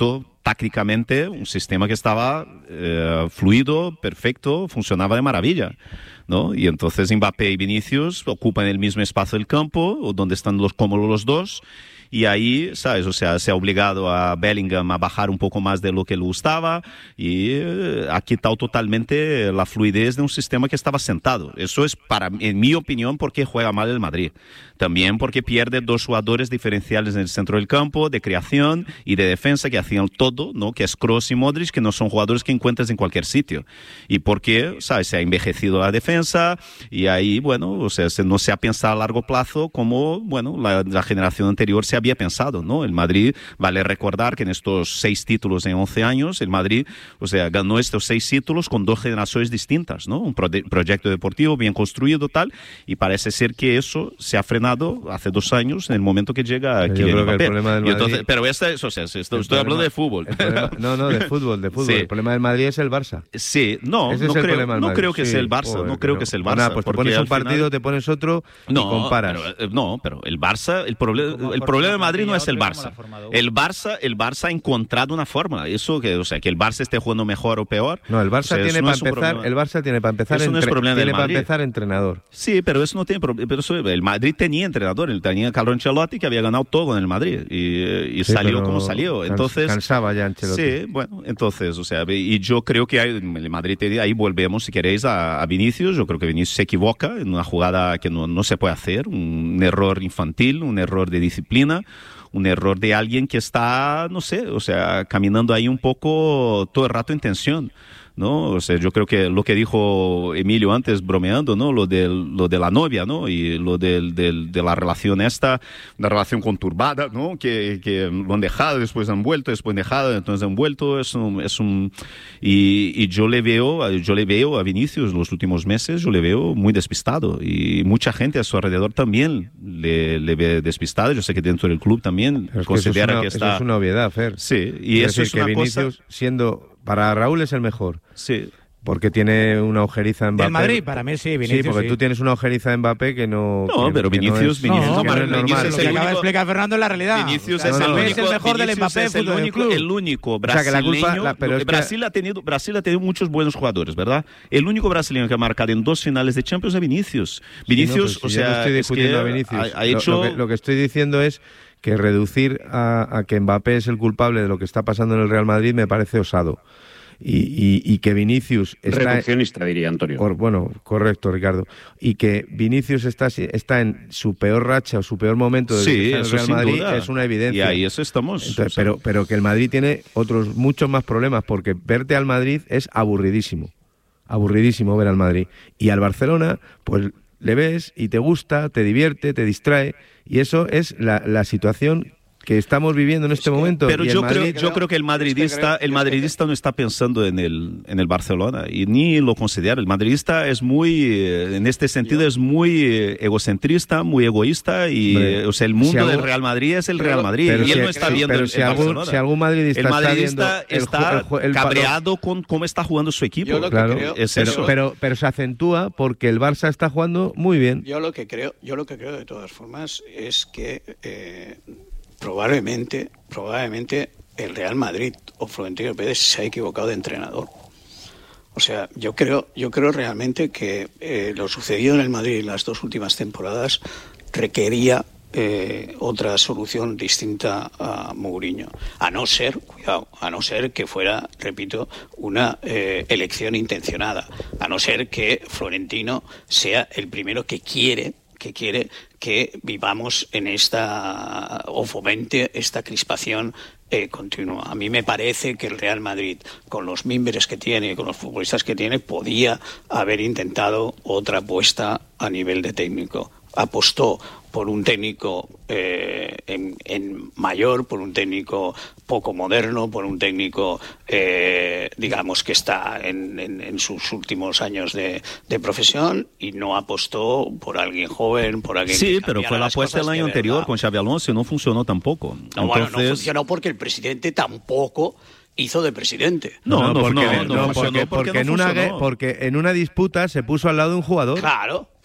tácticamente un sistema que estaba eh, fluido, perfecto, funcionaba de maravilla, ¿no? Y entonces Mbappé y Vinicius ocupan el mismo espacio del campo, donde están los cómodos los dos. Y ahí, ¿sabes? O sea, se ha obligado a Bellingham a bajar un poco más de lo que le gustaba y eh, ha quitado totalmente la fluidez de un sistema que estaba sentado. Eso es, para, en mi opinión, porque juega mal el Madrid. También porque pierde dos jugadores diferenciales en el centro del campo, de creación y de defensa, que hacían todo, ¿no? Que es Kroos y Modric, que no son jugadores que encuentras en cualquier sitio. Y porque, ¿sabes? Se ha envejecido la defensa y ahí, bueno, o sea, se, no se ha pensado a largo plazo como, bueno, la, la generación anterior se había pensado, ¿no? El Madrid, vale recordar que en estos seis títulos en once años, el Madrid, o sea, ganó estos seis títulos con dos generaciones distintas, ¿no? Un pro proyecto deportivo bien construido, tal, y parece ser que eso se ha frenado hace dos años en el momento que llega Kylian Mbappé. El problema del Madrid... entonces, pero esta es, o sea, estoy, estoy problema, hablando de fútbol. Problema, no, no, de fútbol, de fútbol. Sí. El problema del Madrid es el Barça. Sí, no, no creo, no creo que sí, sea el Barça, joder, no creo no. que sea el Barça. Nada, pues te pones un partido, final... te pones otro no, y comparas. Pero, no, pero el Barça, el, proble el problema de Madrid no es el Barça. El Barça, el Barça ha encontrado una forma. Eso que, o sea, que el Barça esté jugando mejor o peor. No, el Barça o sea, tiene no para es empezar, el Barça tiene para empezar, eso no es problema tiene del para Madrid. empezar entrenador. Sí, pero eso no tiene problema. Pero eso, el Madrid tenía entrenador, él tenía Carlo Ancelotti, que había ganado todo con el Madrid y, y sí, salió como salió. Entonces cansaba ya Ancelotti. Sí, bueno, entonces, o sea, y yo creo que hay, el Madrid ahí volvemos, si queréis, a, a Vinicius. Yo creo que Vinicius se equivoca en una jugada que no, no se puede hacer, un error infantil, un error de disciplina, un error de alguien que está, no sé, o sea, caminando ahí un poco todo el rato en tensión, ¿no? O sea, yo creo que lo que dijo Emilio antes, bromeando, ¿no? Lo de, lo de la novia, ¿no? Y lo del, del, de la relación esta, una relación conturbada, ¿no? Que, que lo han dejado, después han vuelto, después han dejado, entonces han vuelto, es un... Es un y, y yo le veo, yo le veo a Vinicius los últimos meses, yo le veo muy despistado y mucha gente a su alrededor también le, le ve despistado. Yo sé que dentro del club también es considera que, eso es una, que está... Eso es una obviedad, Fer. Sí, y es eso decir, es una que Vinicius, cosa... siendo... Para Raúl es el mejor. Sí. Porque tiene una ojeriza en Mbappé. Del Madrid, para mí sí, Vinicius. Sí, porque sí. tú tienes una ojeriza en Mbappé que no. No, que, pero que Vinicius, no es, Vinicius, no, no, no es Vinicius normal. es Lo que acaba de explicar Fernando es la realidad. Vinicius o sea, es, no, el, no, único, es el mejor del Vinicius Mbappé es el único, club. el único brasileño. O sea, que la culpa, la, pero es Brasil, que... ha tenido, Brasil ha tenido muchos buenos jugadores, ¿verdad? El único brasileño que ha marcado en dos finales de Champions es Vinicius. Vinicius, sí, no, o si sea, yo no estoy discutiendo es que a Vinicius. Ha, ha hecho... lo, lo, que, lo que estoy diciendo es que reducir a, a que Mbappé es el culpable de lo que está pasando en el Real Madrid me parece osado. Y, y, y que Vinicius está... Reduccionista, diría Antonio. Por, bueno, correcto, Ricardo. Y que Vinicius está, está en su peor racha o su peor momento de sí, en el Real Madrid duda. Es una evidencia. Y ahí eso estamos. Entonces, o sea... pero, pero que el Madrid tiene otros muchos más problemas, porque verte al Madrid es aburridísimo. Aburridísimo ver al Madrid. Y al Barcelona, pues le ves y te gusta, te divierte, te distrae. Y eso es la, la situación que estamos viviendo en este que, momento. Pero y yo, Madrid, creo, yo creo que el madridista, es que creo, el madridista no está pensando en el, en el Barcelona y ni lo considera. El madridista es muy, en este sentido, yo, es muy egocentrista, muy egoísta y hombre, o sea, el mundo si algún, del Real Madrid es el Real Madrid y si, él no está viendo pero el, si el algún, Barcelona. Si algún madridista, el madridista está, está, el, el, el, cabreado con cómo está jugando su equipo. Yo lo claro, que creo, es pero, eso. Pero, pero se acentúa porque el Barça está jugando muy bien. Yo lo que creo, yo lo que creo de todas formas es que eh, probablemente, probablemente el Real Madrid o Florentino Pérez se ha equivocado de entrenador. O sea, yo creo, yo creo realmente que eh, lo sucedido en el Madrid en las dos últimas temporadas requería eh, otra solución distinta a Mourinho. A no ser, cuidado, a no ser que fuera, repito, una eh, elección intencionada. A no ser que Florentino sea el primero que quiere que quiere que vivamos en esta o fomente esta crispación eh, continua. A mí me parece que el Real Madrid, con los mimbres que tiene, con los futbolistas que tiene, podía haber intentado otra apuesta a nivel de técnico. Apostó por un técnico eh, en, en mayor, por un técnico poco moderno, por un técnico, eh, digamos, que está en, en, en sus últimos años de, de profesión y no apostó por alguien joven, por alguien sí, que pero fue la apuesta el año anterior con Xabi Alonso y no funcionó tampoco. No, Entonces... bueno, no funcionó porque el presidente tampoco hizo de presidente. No, no, no, porque, no, no, no porque, porque, porque, no en una, porque en una disputa se puso al lado de un jugador. Claro.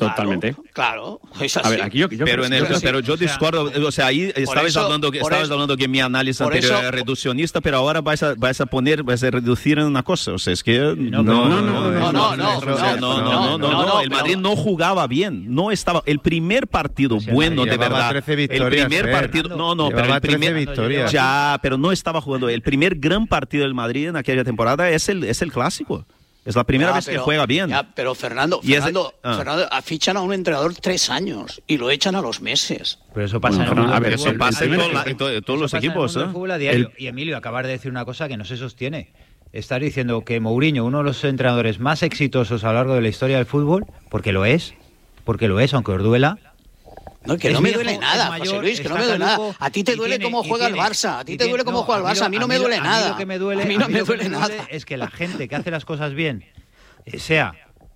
Totalmente. Claro, claro, es así. A ver, aquí yo, yo pero, en el, pero yo discordo, o sea, ahí estabais eso, hablando que estabais eso, hablando que mi análisis anterior eso, era reduccionista, pero ahora vais a, vais a poner, vais a reducir en una cosa, o sea, es que no, no, no, no, no, no, no, no, no, el Madrid no jugaba bien, no estaba, el primer partido bueno de verdad, el primer partido, no, no, pero el primer, ya, pero no estaba jugando, el primer gran partido del Madrid en aquella temporada es el, es el clásico. Es la primera ya, vez pero, que juega bien. Ya, pero Fernando, Fernando, ah. Fernando, fichan a un entrenador tres años y lo echan a los meses. Pero eso pasa bueno, en, a ver, eso pasa en, todo la, en, todo, en todos los equipos. En el fútbol a diario. El... Y Emilio, acabar de decir una cosa que no se sostiene. Estás diciendo que Mourinho, uno de los entrenadores más exitosos a lo largo de la historia del fútbol, porque lo es, porque lo es, aunque os duela. No, que no me duele nada, José Luis, que no me duele nada. A ti te duele cómo juega el Barça, a ti te duele cómo juega el Barça, a mí no me duele nada. A mí lo que me duele, a mí no me duele nada. Es que la gente que hace las cosas bien, sea,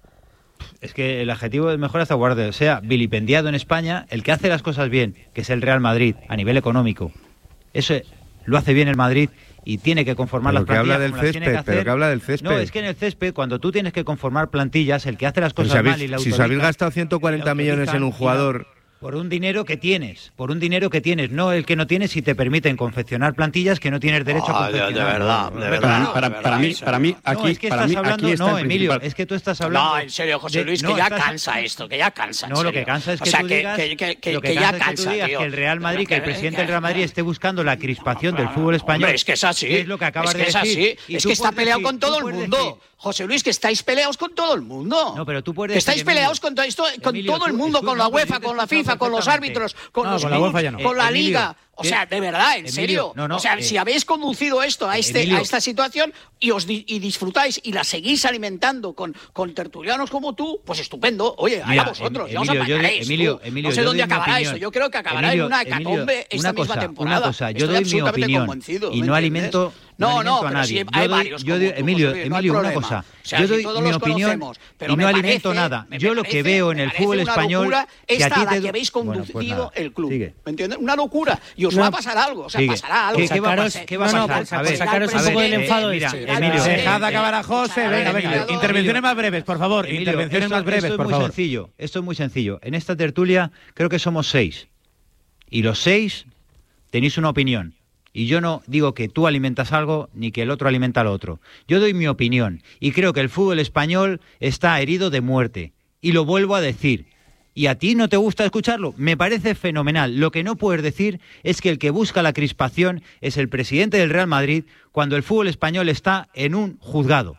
es que el adjetivo es mejor hasta guarde, sea vilipendiado en España, el que hace las cosas bien, que es el Real Madrid, a nivel económico, eso lo hace bien el Madrid y tiene que conformar pero las plantillas que habla del como césped, las tiene que hacer. Pero que habla del césped. No, es que en el césped, cuando tú tienes que conformar plantillas, el que hace las cosas si habéis, mal y la Si os habéis gastado ciento cuarenta millones en un jugador... Por un dinero que tienes, por un dinero que tienes, no el que no tienes si te permiten confeccionar plantillas que no tienes derecho oh, a confeccionar. De, de verdad, de verdad. Para, para, para, para mí, para mí, aquí, no, es que para estás mí, hablando, aquí está no, Emilio, principal. es que tú estás hablando. No, en serio, José Luis, de, que no, ya estás, cansa esto, que ya cansa. No, lo que cansa es que o sea, tú que, digas, que, que, que, lo que, que ya cansa cansa, es que tú digas tío. que el Real Madrid, que el presidente del Real Madrid esté buscando la crispación del fútbol español. Hombre, es que es así. Es lo que acabas es que de es decir. Así. Es que está peleado con todo el mundo. José Luis, que estáis peleados con todo el mundo. No, pero tú puedes que estáis decir, peleados con, todo, esto, con Emilio, todo el tú, mundo, tú, con la no, UEFA, con la FIFA, con los árbitros, con no, los con la UEFA ya no. con la Emilio, Liga. O sea, de verdad, en Emilio, serio. no, no, o sea, eh, si habéis conducido esto a, este, Emilio, a esta situación y os di, y disfrutáis y la seguís alimentando con, con tertulianos como tú, pues estupendo. Oye, allá vosotros, ya os apañaréis. Emilio, Emilio, no sé yo dónde doy mi acabará opinión. eso. Yo creo que acabará Emilio, en una Emilio, hecatombe esta una misma cosa, temporada. Una cosa, yo Estoy doy mi opinión y no alimento. No, no, a pero nadie. si hay yo doy, varios yo como doy, tú, Emilio, José Luis, no hay Emilio, una problema. cosa. O sea, yo si doy todos mi los opinión conocemos, pero y no me alimento parece, nada. me Yo lo parece, que veo en el fútbol una español locura que a esta ti a la te que habéis conducido bueno, pues el club. Sigue. ¿Me entiendes? Una locura. Y os no. va a pasar algo. O sea, Sigue. pasará algo. ¿Qué, ¿Qué va a pasar? ¿Qué va a pasar? No, no, a ver, sacaros un poco del enfado. Mira, Emilio, dejad de acabar a José. Venga, venga. Intervenciones más breves, por favor. Emilio, Intervenciones esto, más breves, esto es por muy favor. Sencillo. Esto es muy sencillo. En esta tertulia creo que somos seis. Y los seis tenéis una opinión. Y yo no digo que tú alimentas algo ni que el otro alimenta al otro. Yo doy mi opinión y creo que el fútbol español está herido de muerte. Y lo vuelvo a decir. ¿Y a ti no te gusta escucharlo? Me parece fenomenal. Lo que no puedes decir es que el que busca la crispación es el presidente del Real Madrid cuando el fútbol español está en un juzgado.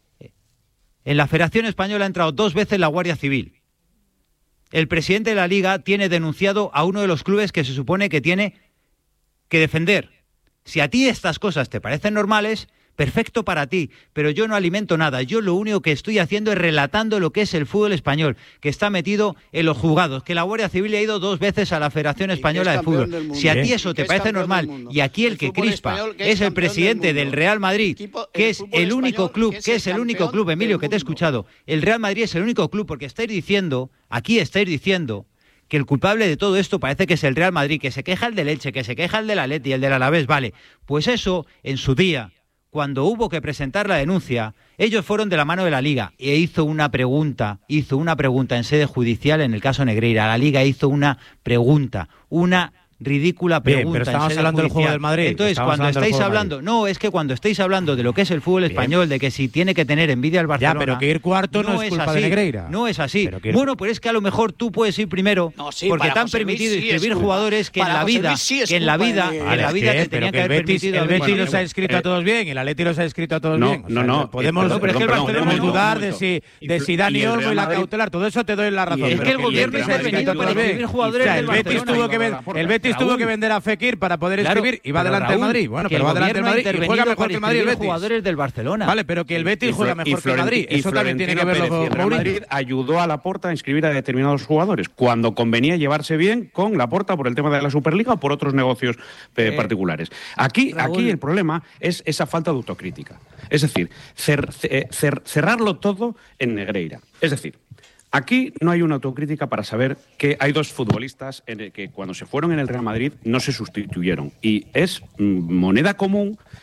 En la Federación Española ha entrado dos veces la Guardia Civil. El presidente de la Liga tiene denunciado a uno de los clubes que se supone que tiene que defender. Si a ti estas cosas te parecen normales, perfecto para ti, pero yo no alimento nada. Yo lo único que estoy haciendo es relatando lo que es el fútbol español, que está metido en los juzgados, que la Guardia Civil ha ido dos veces a la Federación Española de Fútbol. Si a ti eso te parece normal y aquí el que crispa es el presidente del Real Madrid, que es el único club, que es el único club, Emilio, que te he escuchado, el Real Madrid es el único club, porque estáis diciendo, aquí estáis diciendo que el culpable de todo esto parece que es el Real Madrid, que se queja el de Elche, que se queja el del Atleti y el del Alavés, vale. Pues eso, en su día, cuando hubo que presentar la denuncia, ellos fueron de la mano de la Liga e hizo una pregunta, hizo una pregunta en sede judicial en el caso Negreira. La Liga hizo una pregunta, una ridícula pregunta. Bien, pero estamos hablando del juego del Madrid. Entonces, estamos cuando estáis hablando, no, es que cuando estáis hablando de lo que es el fútbol español, Bien. de que si tiene que tener envidia al Barcelona. Ya, pero que ir cuarto no, no es culpa así, de Negreira. No es así. Ir... Bueno, pues es que a lo mejor tú puedes ir primero, no, sí, porque te han José permitido Luis, inscribir sí jugadores que en la vida, sí que en la vida, de... en la vida te tenían que haber permitido. El Betis los ha inscrito a todos bien, el Atleti los ha inscrito a todos bien. No, no, podemos dudar de si de si Dani Olmo y la cautelar, todo eso te doy la razón. Es que el gobierno se ha intervenido para inscribir jugadores del Barcelona. El Betis tuvo que vender a Fekir para poder escribir y va adelante el Madrid. Bueno, pero va adelante el Madrid y juega mejor que el Madrid el Betis. Jugadores del Barcelona. Vale, pero que el Betis juega mejor que el Madrid. Eso también tiene que verlo con Mourinho. Madrid ayudó a Laporta a inscribir a determinados jugadores cuando convenía llevarse bien con Laporta por el tema de la Superliga o por otros negocios eh, particulares. Aquí, aquí el problema es esa falta de autocrítica. Es decir, cer, cer, cerrarlo todo en Negreira. Es decir, aquí no hay una autocrítica para saber que hay dos futbolistas en el que cuando se fueron en el Real Madrid no se sustituyeron. Y es moneda común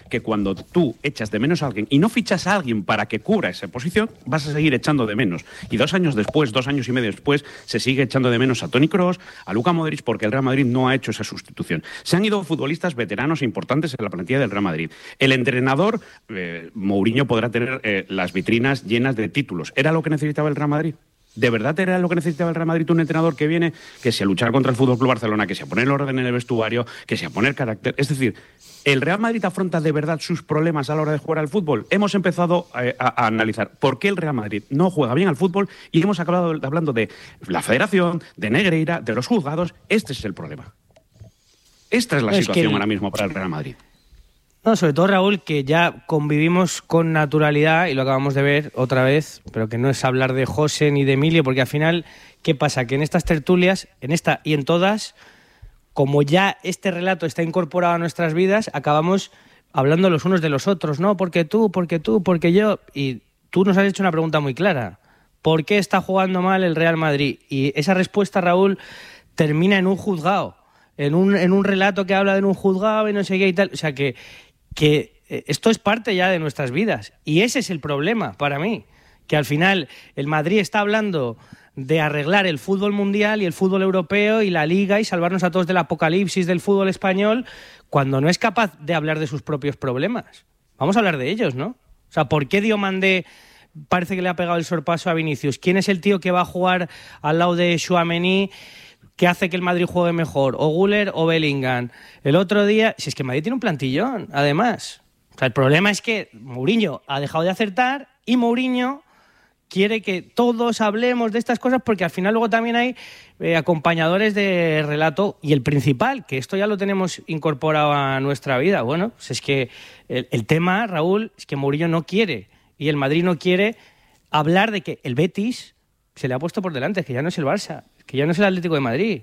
que cuando tú echas de menos a alguien y no fichas a alguien para que cubra esa posición, vas a seguir echando de menos. Y dos años después, dos años y medio después, se sigue echando de menos a Toni Kroos, a Luka Modric, porque el Real Madrid no ha hecho esa sustitución. Se han ido futbolistas veteranos e importantes en la plantilla del Real Madrid. El entrenador, eh, Mourinho, podrá tener eh, las vitrinas llenas de títulos. ¿Era lo que necesitaba el Real Madrid? ¿De verdad era lo que necesitaba el Real Madrid? Un entrenador que viene, que sea luchar contra el F C Barcelona, que sea poner orden en el vestuario, que sea poner carácter. Es decir, ¿el Real Madrid afronta de verdad sus problemas a la hora de jugar al fútbol? Hemos empezado eh, a, a analizar por qué el Real Madrid no juega bien al fútbol y hemos acabado hablando de la Federación, de Negreira, de los juzgados. Este es el problema. Esta es la no, situación es que el... ahora mismo para el Real Madrid. No, sobre todo, Raúl, que ya convivimos con naturalidad, y lo acabamos de ver otra vez, pero que no es hablar de José ni de Emilio, porque al final, ¿qué pasa? Que en estas tertulias, en esta y en todas, como ya este relato está incorporado a nuestras vidas, acabamos hablando los unos de los otros, ¿no? Porque tú, porque tú, porque yo. Y tú nos has hecho una pregunta muy clara. ¿Por qué está jugando mal el Real Madrid? Y esa respuesta, Raúl, termina en un juzgado, en un, en un relato que habla de un juzgado y no sé qué y tal. O sea que... que esto es parte ya de nuestras vidas y ese es el problema para mí, que al final el Madrid está hablando de arreglar el fútbol mundial y el fútbol europeo y la Liga y salvarnos a todos del apocalipsis del fútbol español cuando no es capaz de hablar de sus propios problemas. Vamos a hablar de ellos, ¿no? O sea, ¿por qué Diomandé parece que le ha pegado el sorpaso a Vinicius? ¿Quién es el tío que va a jugar al lado de Tchouaméni que hace que el Madrid juegue mejor? ¿O Güler o Bellingham? El otro día... Si es que el Madrid tiene un plantillón, además. O sea, el problema es que Mourinho ha dejado de acertar y Mourinho quiere que todos hablemos de estas cosas porque al final luego también hay eh, acompañadores de relato y el principal, que esto ya lo tenemos incorporado a nuestra vida. Bueno, pues es que el, el tema, Raúl, es que Mourinho no quiere y el Madrid no quiere hablar de que el Betis se le ha puesto por delante, que ya no es el Barça, que ya no es el Atlético de Madrid,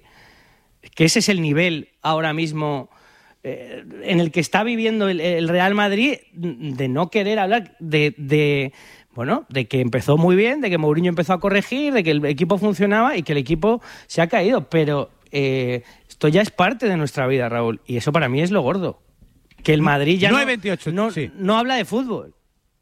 que ese es el nivel ahora mismo eh, en el que está viviendo el, el Real Madrid, de no querer hablar de, de, bueno, de que empezó muy bien, de que Mourinho empezó a corregir, de que el equipo funcionaba y que el equipo se ha caído, pero eh, esto ya es parte de nuestra vida, Raúl, y eso para mí es lo gordo, que el Madrid ya nueve veintiocho, no, no, sí. no habla de fútbol.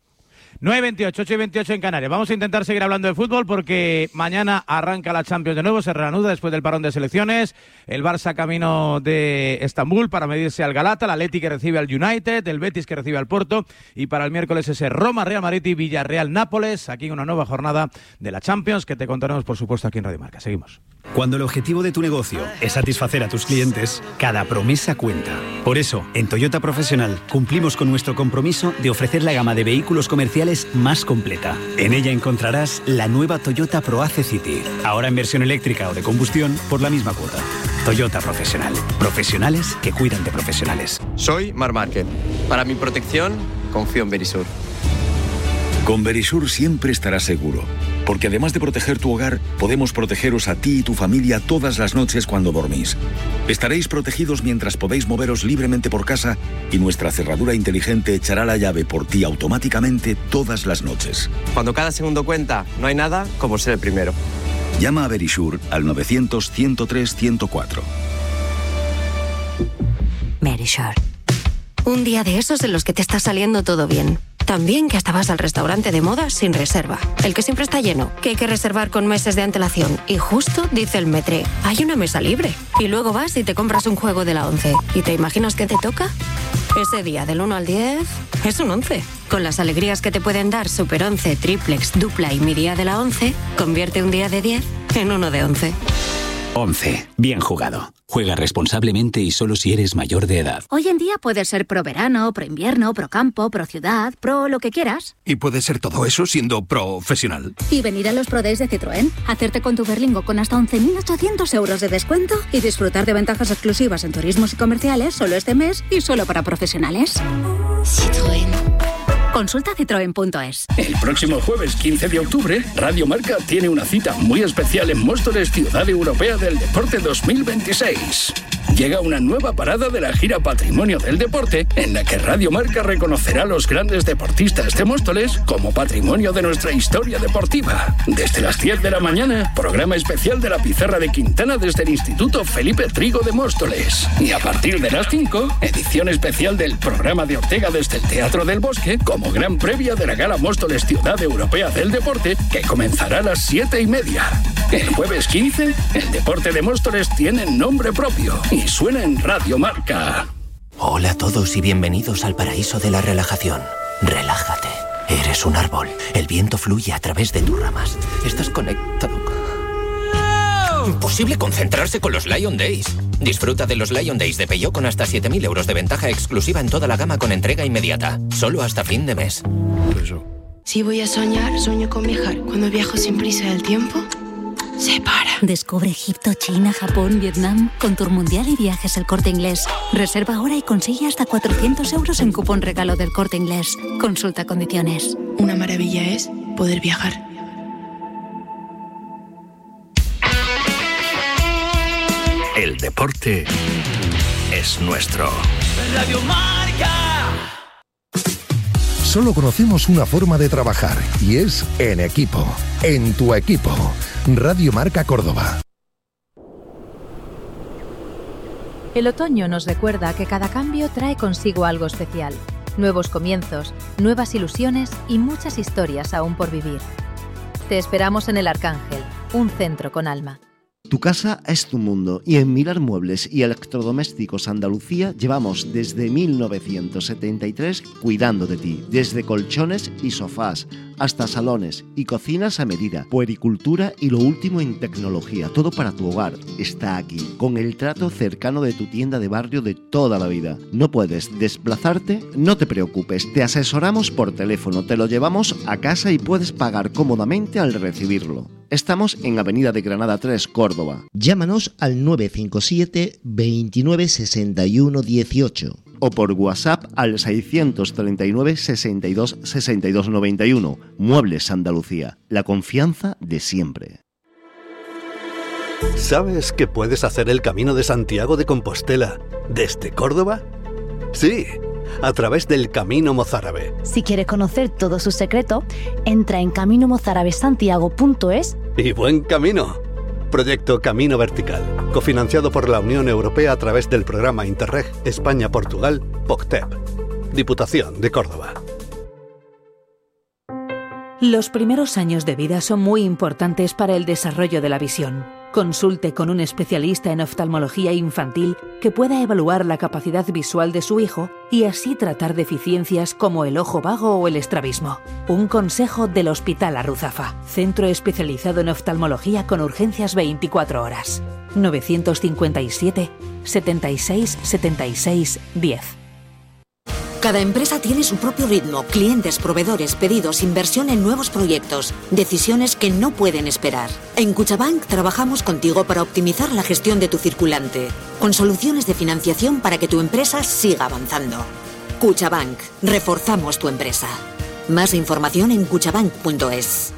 nueve veintiocho, ocho y veintiocho en Canarias. Vamos a intentar seguir hablando de fútbol porque mañana arranca la Champions de nuevo, se reanuda después del parón de selecciones. El Barça camino de Estambul para medirse al Galata, el Atleti que recibe al United, el Betis que recibe al Porto y para el miércoles ese Roma, Real Madrid y Villarreal Nápoles. Aquí una nueva jornada de la Champions que te contaremos por supuesto aquí en Radio Marca. Seguimos. Cuando el objetivo de tu negocio es satisfacer a tus clientes, cada promesa cuenta. Por eso, en Toyota Profesional cumplimos con nuestro compromiso de ofrecer la gama de vehículos comerciales más completa. En ella encontrarás la nueva Toyota ProAce City, ahora en versión eléctrica o de combustión por la misma cuota. Toyota Profesional. Profesionales que cuidan de profesionales. Soy Marc Márquez. Para mi protección, confío en Verisur. Con Verisur siempre estarás seguro, porque además de proteger tu hogar, podemos protegeros a ti y tu familia todas las noches cuando dormís. Estaréis protegidos mientras podéis moveros libremente por casa y nuestra cerradura inteligente echará la llave por ti automáticamente todas las noches. Cuando cada segundo cuenta, no hay nada como ser el primero. Llama a Verisur al novecientos, ciento tres, ciento cuatro. Verisur. Un día de esos en los que te está saliendo todo bien. También que hasta vas al restaurante de moda sin reserva. El que siempre está lleno, que hay que reservar con meses de antelación. Y justo dice el metre, hay una mesa libre. Y luego vas y te compras un juego de la once. ¿Y te imaginas qué te toca? Ese día del uno al diez es un once. Con las alegrías que te pueden dar Super once, Triplex, Dupla y Mi Día de la once, convierte un día de diez en uno de once. once. Bien jugado. Juega responsablemente y solo si eres mayor de edad. Hoy en día puedes ser pro verano, pro invierno, pro campo, pro ciudad, pro lo que quieras. Y puedes ser todo eso siendo profesional. Y venir a los Pro Days de Citroën, hacerte con tu Berlingo con hasta once mil ochocientos euros de descuento y disfrutar de ventajas exclusivas en turismos y comerciales solo este mes y solo para profesionales. Citroën. Consulta citroen punto es. El próximo jueves quince de octubre, Radio Marca tiene una cita muy especial en Móstoles, Ciudad Europea del Deporte dos mil veintiséis. llega una nueva parada de la gira Patrimonio del Deporte, en la que Radio Marca reconocerá a los grandes deportistas de Móstoles como patrimonio de nuestra historia deportiva. Desde las diez de la mañana, programa especial de la Pizarra de Quintana desde el Instituto Felipe Trigo de Móstoles. Y a partir de las cinco, edición especial del programa de Ortega desde el Teatro del Bosque, como gran previa de la Gala Móstoles Ciudad Europea del Deporte, que comenzará a las siete y media. El jueves quince, el deporte de Móstoles tiene nombre propio y suena en Radio Marca. Hola a todos y bienvenidos al paraíso de la relajación. Relájate. Eres un árbol. El viento fluye a través de tus ramas. Estás conectado. Imposible concentrarse con los Lion Days. Disfruta de los Lion Days de Peugeot con hasta siete mil euros de ventaja exclusiva en toda la gama con entrega inmediata. Solo hasta fin de mes. Si voy a soñar, sueño con viajar. Cuando viajo sin prisa del tiempo, se para. Descubre Egipto, China, Japón, Vietnam, con Tour Mundial y Viajes El Corte Inglés. Reserva ahora y consigue hasta cuatrocientos euros en cupón regalo del Corte Inglés. Consulta condiciones. Una maravilla es poder viajar. El deporte es nuestro. Radio Marca. Solo conocemos una forma de trabajar y es en equipo. En tu equipo. Radio Marca Córdoba. El otoño nos recuerda que cada cambio trae consigo algo especial. Nuevos comienzos, nuevas ilusiones y muchas historias aún por vivir. Te esperamos en El Arcángel, un centro con alma. Tu casa es tu mundo y en Mirar Muebles y Electrodomésticos Andalucía llevamos desde mil novecientos setenta y tres cuidando de ti, desde colchones y sofás hasta salones y cocinas a medida, puericultura y lo último en tecnología, todo para tu hogar está aquí, con el trato cercano de tu tienda de barrio de toda la vida. ¿No puedes desplazarte? No te preocupes, te asesoramos por teléfono, te lo llevamos a casa y puedes pagar cómodamente al recibirlo. Estamos en Avenida de Granada tres, Córdoba. Llámanos al nueve cinco siete, veintinueve, sesenta y uno, dieciocho o por WhatsApp al seiscientos treinta y nueve, sesenta y dos, sesenta y dos, noventa y uno. Muebles Andalucía, la confianza de siempre. ¿Sabes que puedes hacer el Camino de Santiago de Compostela desde Córdoba? Sí, a través del Camino Mozárabe. Si quieres conocer todo su secreto, entra en camino mozárabe santiago punto es. Y buen camino. Proyecto Camino Vertical, cofinanciado por la Unión Europea a través del programa Interreg España-Portugal, P O C T E P. Diputación de Córdoba. Los primeros años de vida son muy importantes para el desarrollo de la visión. Consulte con un especialista en oftalmología infantil que pueda evaluar la capacidad visual de su hijo y así tratar deficiencias como el ojo vago o el estrabismo. Un consejo del Hospital Arruzafa, centro especializado en oftalmología con urgencias veinticuatro horas. novecientos cincuenta y siete, setenta y seis, setenta y seis, diez. Cada empresa tiene su propio ritmo, clientes, proveedores, pedidos, inversión en nuevos proyectos, decisiones que no pueden esperar. En Cuchabank trabajamos contigo para optimizar la gestión de tu circulante, con soluciones de financiación para que tu empresa siga avanzando. Cuchabank, reforzamos tu empresa. Más información en cuchabank punto es.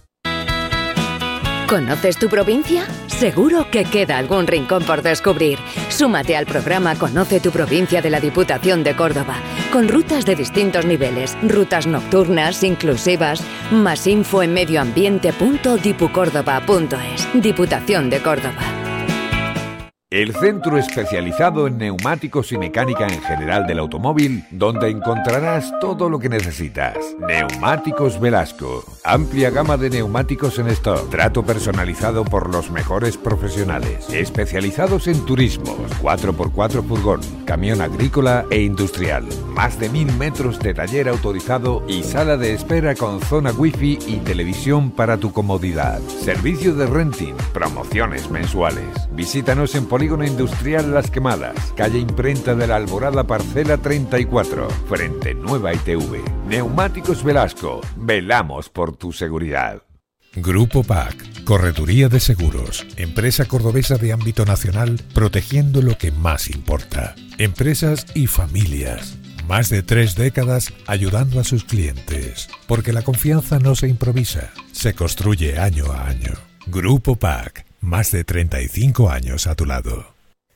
¿Conoces tu provincia? Seguro que queda algún rincón por descubrir. Súmate al programa Conoce tu provincia de la Diputación de Córdoba, con rutas de distintos niveles, rutas nocturnas, inclusivas. Más info en medioambiente punto dipucórdoba punto es. Diputación de Córdoba. El centro especializado en neumáticos y mecánica en general del automóvil, donde encontrarás todo lo que necesitas. Neumáticos Velasco. Amplia gama de neumáticos en stock. Trato personalizado por los mejores profesionales. Especializados en turismos, cuatro por cuatro furgón, camión agrícola e industrial. Más de mil metros de taller autorizado y sala de espera con zona wifi y televisión para tu comodidad. Servicio de renting, promociones mensuales. Visítanos en Polígono Industrial Las Quemadas, calle Imprenta de la Alborada, parcela treinta y cuatro, frente Nueva I T V. Neumáticos Velasco, velamos por tu seguridad. Grupo P A C, Correduría de Seguros, empresa cordobesa de ámbito nacional, protegiendo lo que más importa. Empresas y familias. Más de tres décadas ayudando a sus clientes, porque la confianza no se improvisa, se construye año a año. Grupo P A C, más de treinta y cinco años a tu lado.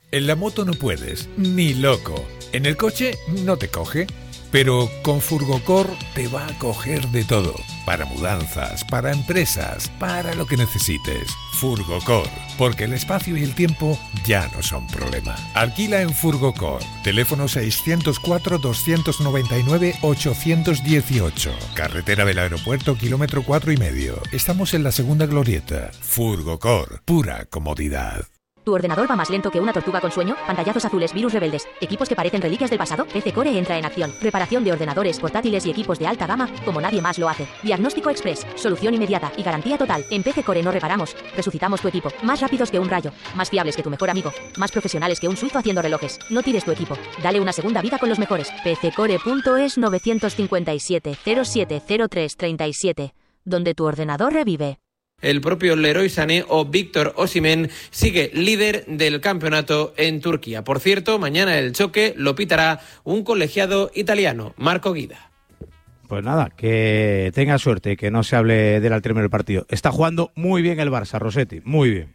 En la moto no puedes, ni loco. En el coche no te coge. Pero con Furgocor te va a coger de todo. Para mudanzas, para empresas, para lo que necesites. Furgocor, porque el espacio y el tiempo ya no son problema. Alquila en Furgocor. Teléfono seiscientos cuatro, doscientos noventa y nueve, ochocientos dieciocho. Carretera del Aeropuerto, kilómetro cuatro y medio. Estamos en la segunda glorieta. Furgocor, pura comodidad. ¿Tu ordenador va más lento que una tortuga con sueño? Pantallazos azules, virus rebeldes, equipos que parecen reliquias del pasado. P C Core entra en acción. Reparación de ordenadores, portátiles y equipos de alta gama como nadie más lo hace. Diagnóstico express, solución inmediata y garantía total. En P C Core no reparamos, resucitamos tu equipo. Más rápidos que un rayo, más fiables que tu mejor amigo, más profesionales que un suizo haciendo relojes. No tires tu equipo, dale una segunda vida con los mejores. P C Core punto es nueve cinco siete, cero siete cero tres tres siete, donde tu ordenador revive. El propio Leroy Sané o Víctor Osimhen sigue líder del campeonato en Turquía. Por cierto, mañana el choque lo pitará un colegiado italiano, Marco Guida. Pues nada, que tenga suerte, que no se hable del al término del partido. Está jugando muy bien el Barça, Rossetti, muy bien.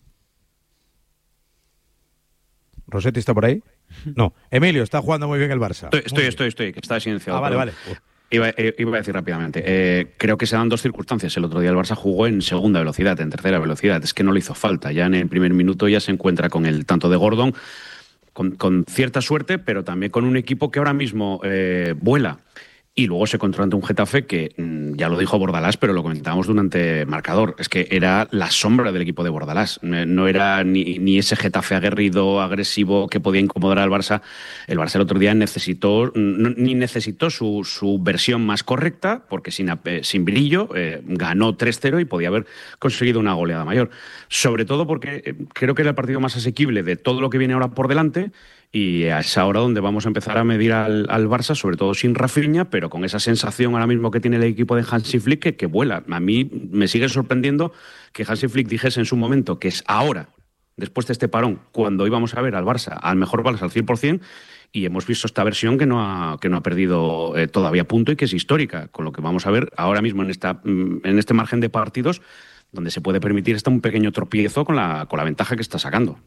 ¿Rossetti está por ahí? No, Emilio, está jugando muy bien el Barça. Estoy, estoy, estoy, estoy, que está silenciado. Ah, vale, vale. Iba, iba a decir rápidamente, eh, creo que se dan dos circunstancias. El otro día el Barça jugó en segunda velocidad, en tercera velocidad. Es que no le hizo falta. Ya en el primer minuto ya se encuentra con el tanto de Gordon, con, con cierta suerte, pero también con un equipo que ahora mismo eh, vuela. Y luego se encontró ante un Getafe que, ya lo dijo Bordalás, pero lo comentábamos durante marcador, es que era la sombra del equipo de Bordalás. No era ni, ni ese Getafe aguerrido, agresivo, que podía incomodar al Barça. El Barça el otro día necesitó, no, ni necesitó su, su versión más correcta, porque sin, sin brillo eh, ganó tres cero y podía haber conseguido una goleada mayor. Sobre todo porque eh, creo que era el partido más asequible de todo lo que viene ahora por delante. Y a esa hora donde vamos a empezar a medir al, al Barça, sobre todo sin Rafinha, pero con esa sensación ahora mismo que tiene el equipo de Hansi Flick que, que vuela. A mí me sigue sorprendiendo que Hansi Flick dijese en su momento que es ahora, después de este parón, cuando íbamos a ver al Barça, al mejor Barça al cien por ciento, y hemos visto esta versión que no ha, que no ha perdido eh, todavía punto y que es histórica, con lo que vamos a ver ahora mismo en, esta, en este margen de partidos donde se puede permitir hasta un pequeño tropiezo con la, con la ventaja que está sacando.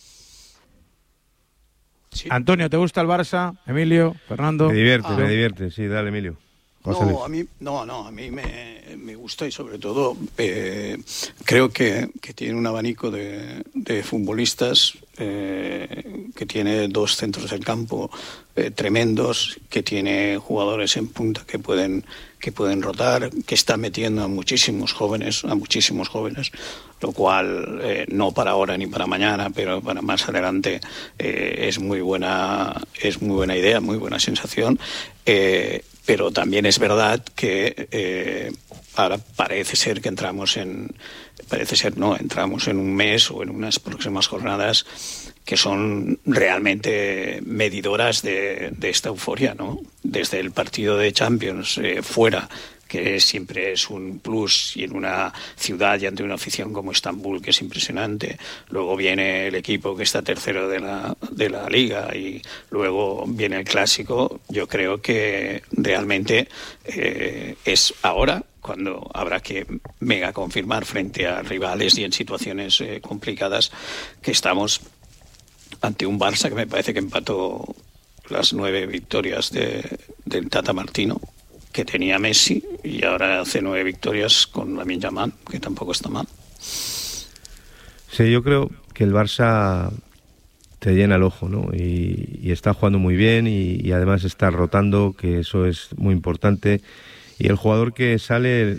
Sí. Antonio, ¿te gusta el Barça? Emilio, Fernando. Me divierte, ah, me divierte, sí, dale, Emilio. José no, Luis. a mí, no, no, a mí me, me gusta y sobre todo eh, creo que, que tiene un abanico de, de futbolistas, eh, que tiene dos centros del campo eh, tremendos, que tiene jugadores en punta que pueden que pueden rotar, que está metiendo a muchísimos jóvenes, a muchísimos jóvenes, lo cual eh, no para ahora ni para mañana, pero para más adelante eh, es muy buena, es muy buena idea, muy buena sensación. Eh, pero también es verdad que eh, ahora parece ser que entramos en, parece ser no, entramos en un mes o en unas próximas jornadas que son realmente medidoras de, de esta euforia, ¿no? Desde el partido de Champions eh, fuera, que siempre es un plus, y en una ciudad y ante una afición como Estambul, que es impresionante. Luego viene el equipo que está tercero de la, de la Liga y luego viene el Clásico. Yo creo que realmente eh, es ahora cuando habrá que mega confirmar frente a rivales y en situaciones eh, complicadas que estamos ante un Barça que me parece que empató las nueve victorias de, del Tata Martino, que tenía Messi, y ahora hace nueve victorias con Lamine Yamal, que tampoco está mal. Sí, yo creo que el Barça te llena el ojo, ¿no? Y, y está jugando muy bien y, y además está rotando, que eso es muy importante. Y el jugador que sale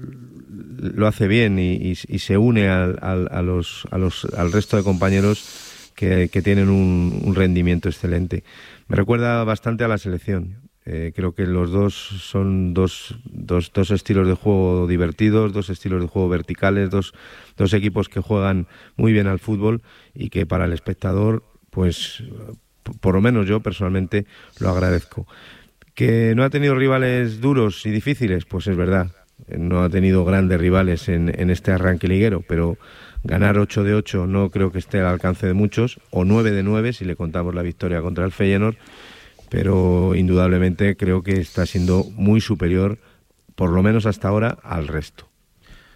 lo hace bien y, y, y se une al, al, a los, a los, al resto de compañeros que, que tienen un, un rendimiento excelente. Me recuerda bastante a la selección. Eh, creo que los dos son dos, dos, dos estilos de juego divertidos, dos estilos de juego verticales, dos, dos equipos que juegan muy bien al fútbol y que para el espectador, pues, por lo menos yo personalmente lo agradezco. ¿Que no ha tenido rivales duros y difíciles? Pues es verdad. No ha tenido grandes rivales en, en este arranque liguero, pero ganar ocho de ocho no creo que esté al alcance de muchos, o nueve de nueve si le contamos la victoria contra el Feyenoord, pero indudablemente creo que está siendo muy superior, por lo menos hasta ahora, al resto.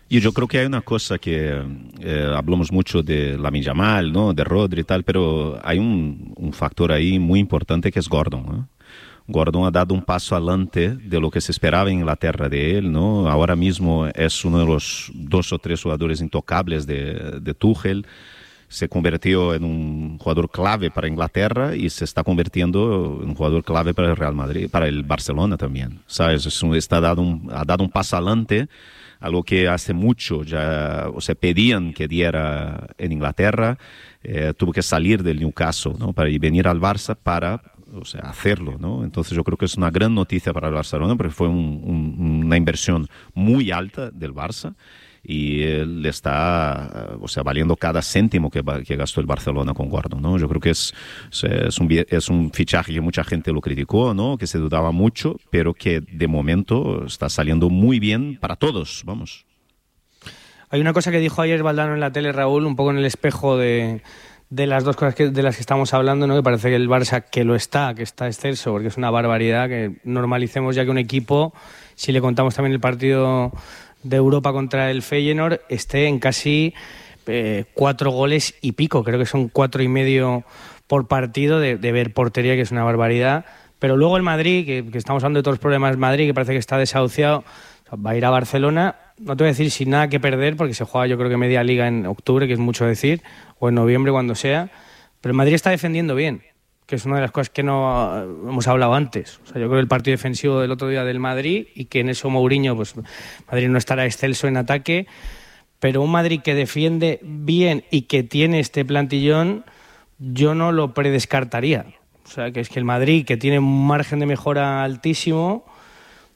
Y yo creo que hay una cosa que eh, hablamos mucho de Lamine Yamal, ¿no? De Rodri y tal, pero hay un, un factor ahí muy importante que es Gordon, ¿no? Gordon ha dado un paso adelante de lo que se esperaba en Inglaterra de él, ¿no? Ahora mismo es uno de los dos o tres jugadores intocables de, de Tuchel. Se convirtió en un jugador clave para Inglaterra y se está convirtiendo en un jugador clave para el Real Madrid, para el Barcelona también, ¿sabes? Es un, está dado un, ha dado un paso adelante, algo que hace mucho ya, o sea, pedían que diera en Inglaterra. Eh, tuvo que salir del Newcastle, ¿no? Para ir venir al Barça para, o sea, hacerlo, ¿no? Entonces yo creo que es una gran noticia para el Barcelona porque fue un, un, una inversión muy alta del Barça y eh, le está, o sea, valiendo cada céntimo que, que gastó el Barcelona con Gordon, ¿no? Yo creo que es, es, un, es un fichaje que mucha gente lo criticó, ¿no? Que se dudaba mucho, pero que de momento está saliendo muy bien para todos, vamos. Hay una cosa que dijo ayer Valdano en la tele, Raúl, un poco en el espejo de, de las dos cosas que, de las que estamos hablando, ¿no? Que parece que el Barça, que lo está, que está excelso, porque es una barbaridad, que normalicemos ya que un equipo, si le contamos también el partido de Europa contra el Feyenoord, esté en casi eh, cuatro goles y pico, creo que son cuatro y medio por partido de, de ver portería, que es una barbaridad. Pero luego el Madrid, que, que estamos hablando de todos los problemas del Madrid, que parece que está desahuciado, va a ir a Barcelona, no te voy a decir sin nada que perder, porque se juega yo creo que media liga en octubre, que es mucho decir, o en noviembre, cuando sea, pero el Madrid está defendiendo bien, que es una de las cosas que no hemos hablado antes. O sea, yo creo que el partido defensivo del otro día del Madrid, y que en eso Mourinho, pues Madrid no estará excelso en ataque, pero un Madrid que defiende bien y que tiene este plantillón, yo no lo predescartaría. O sea, que es que el Madrid, que tiene un margen de mejora altísimo,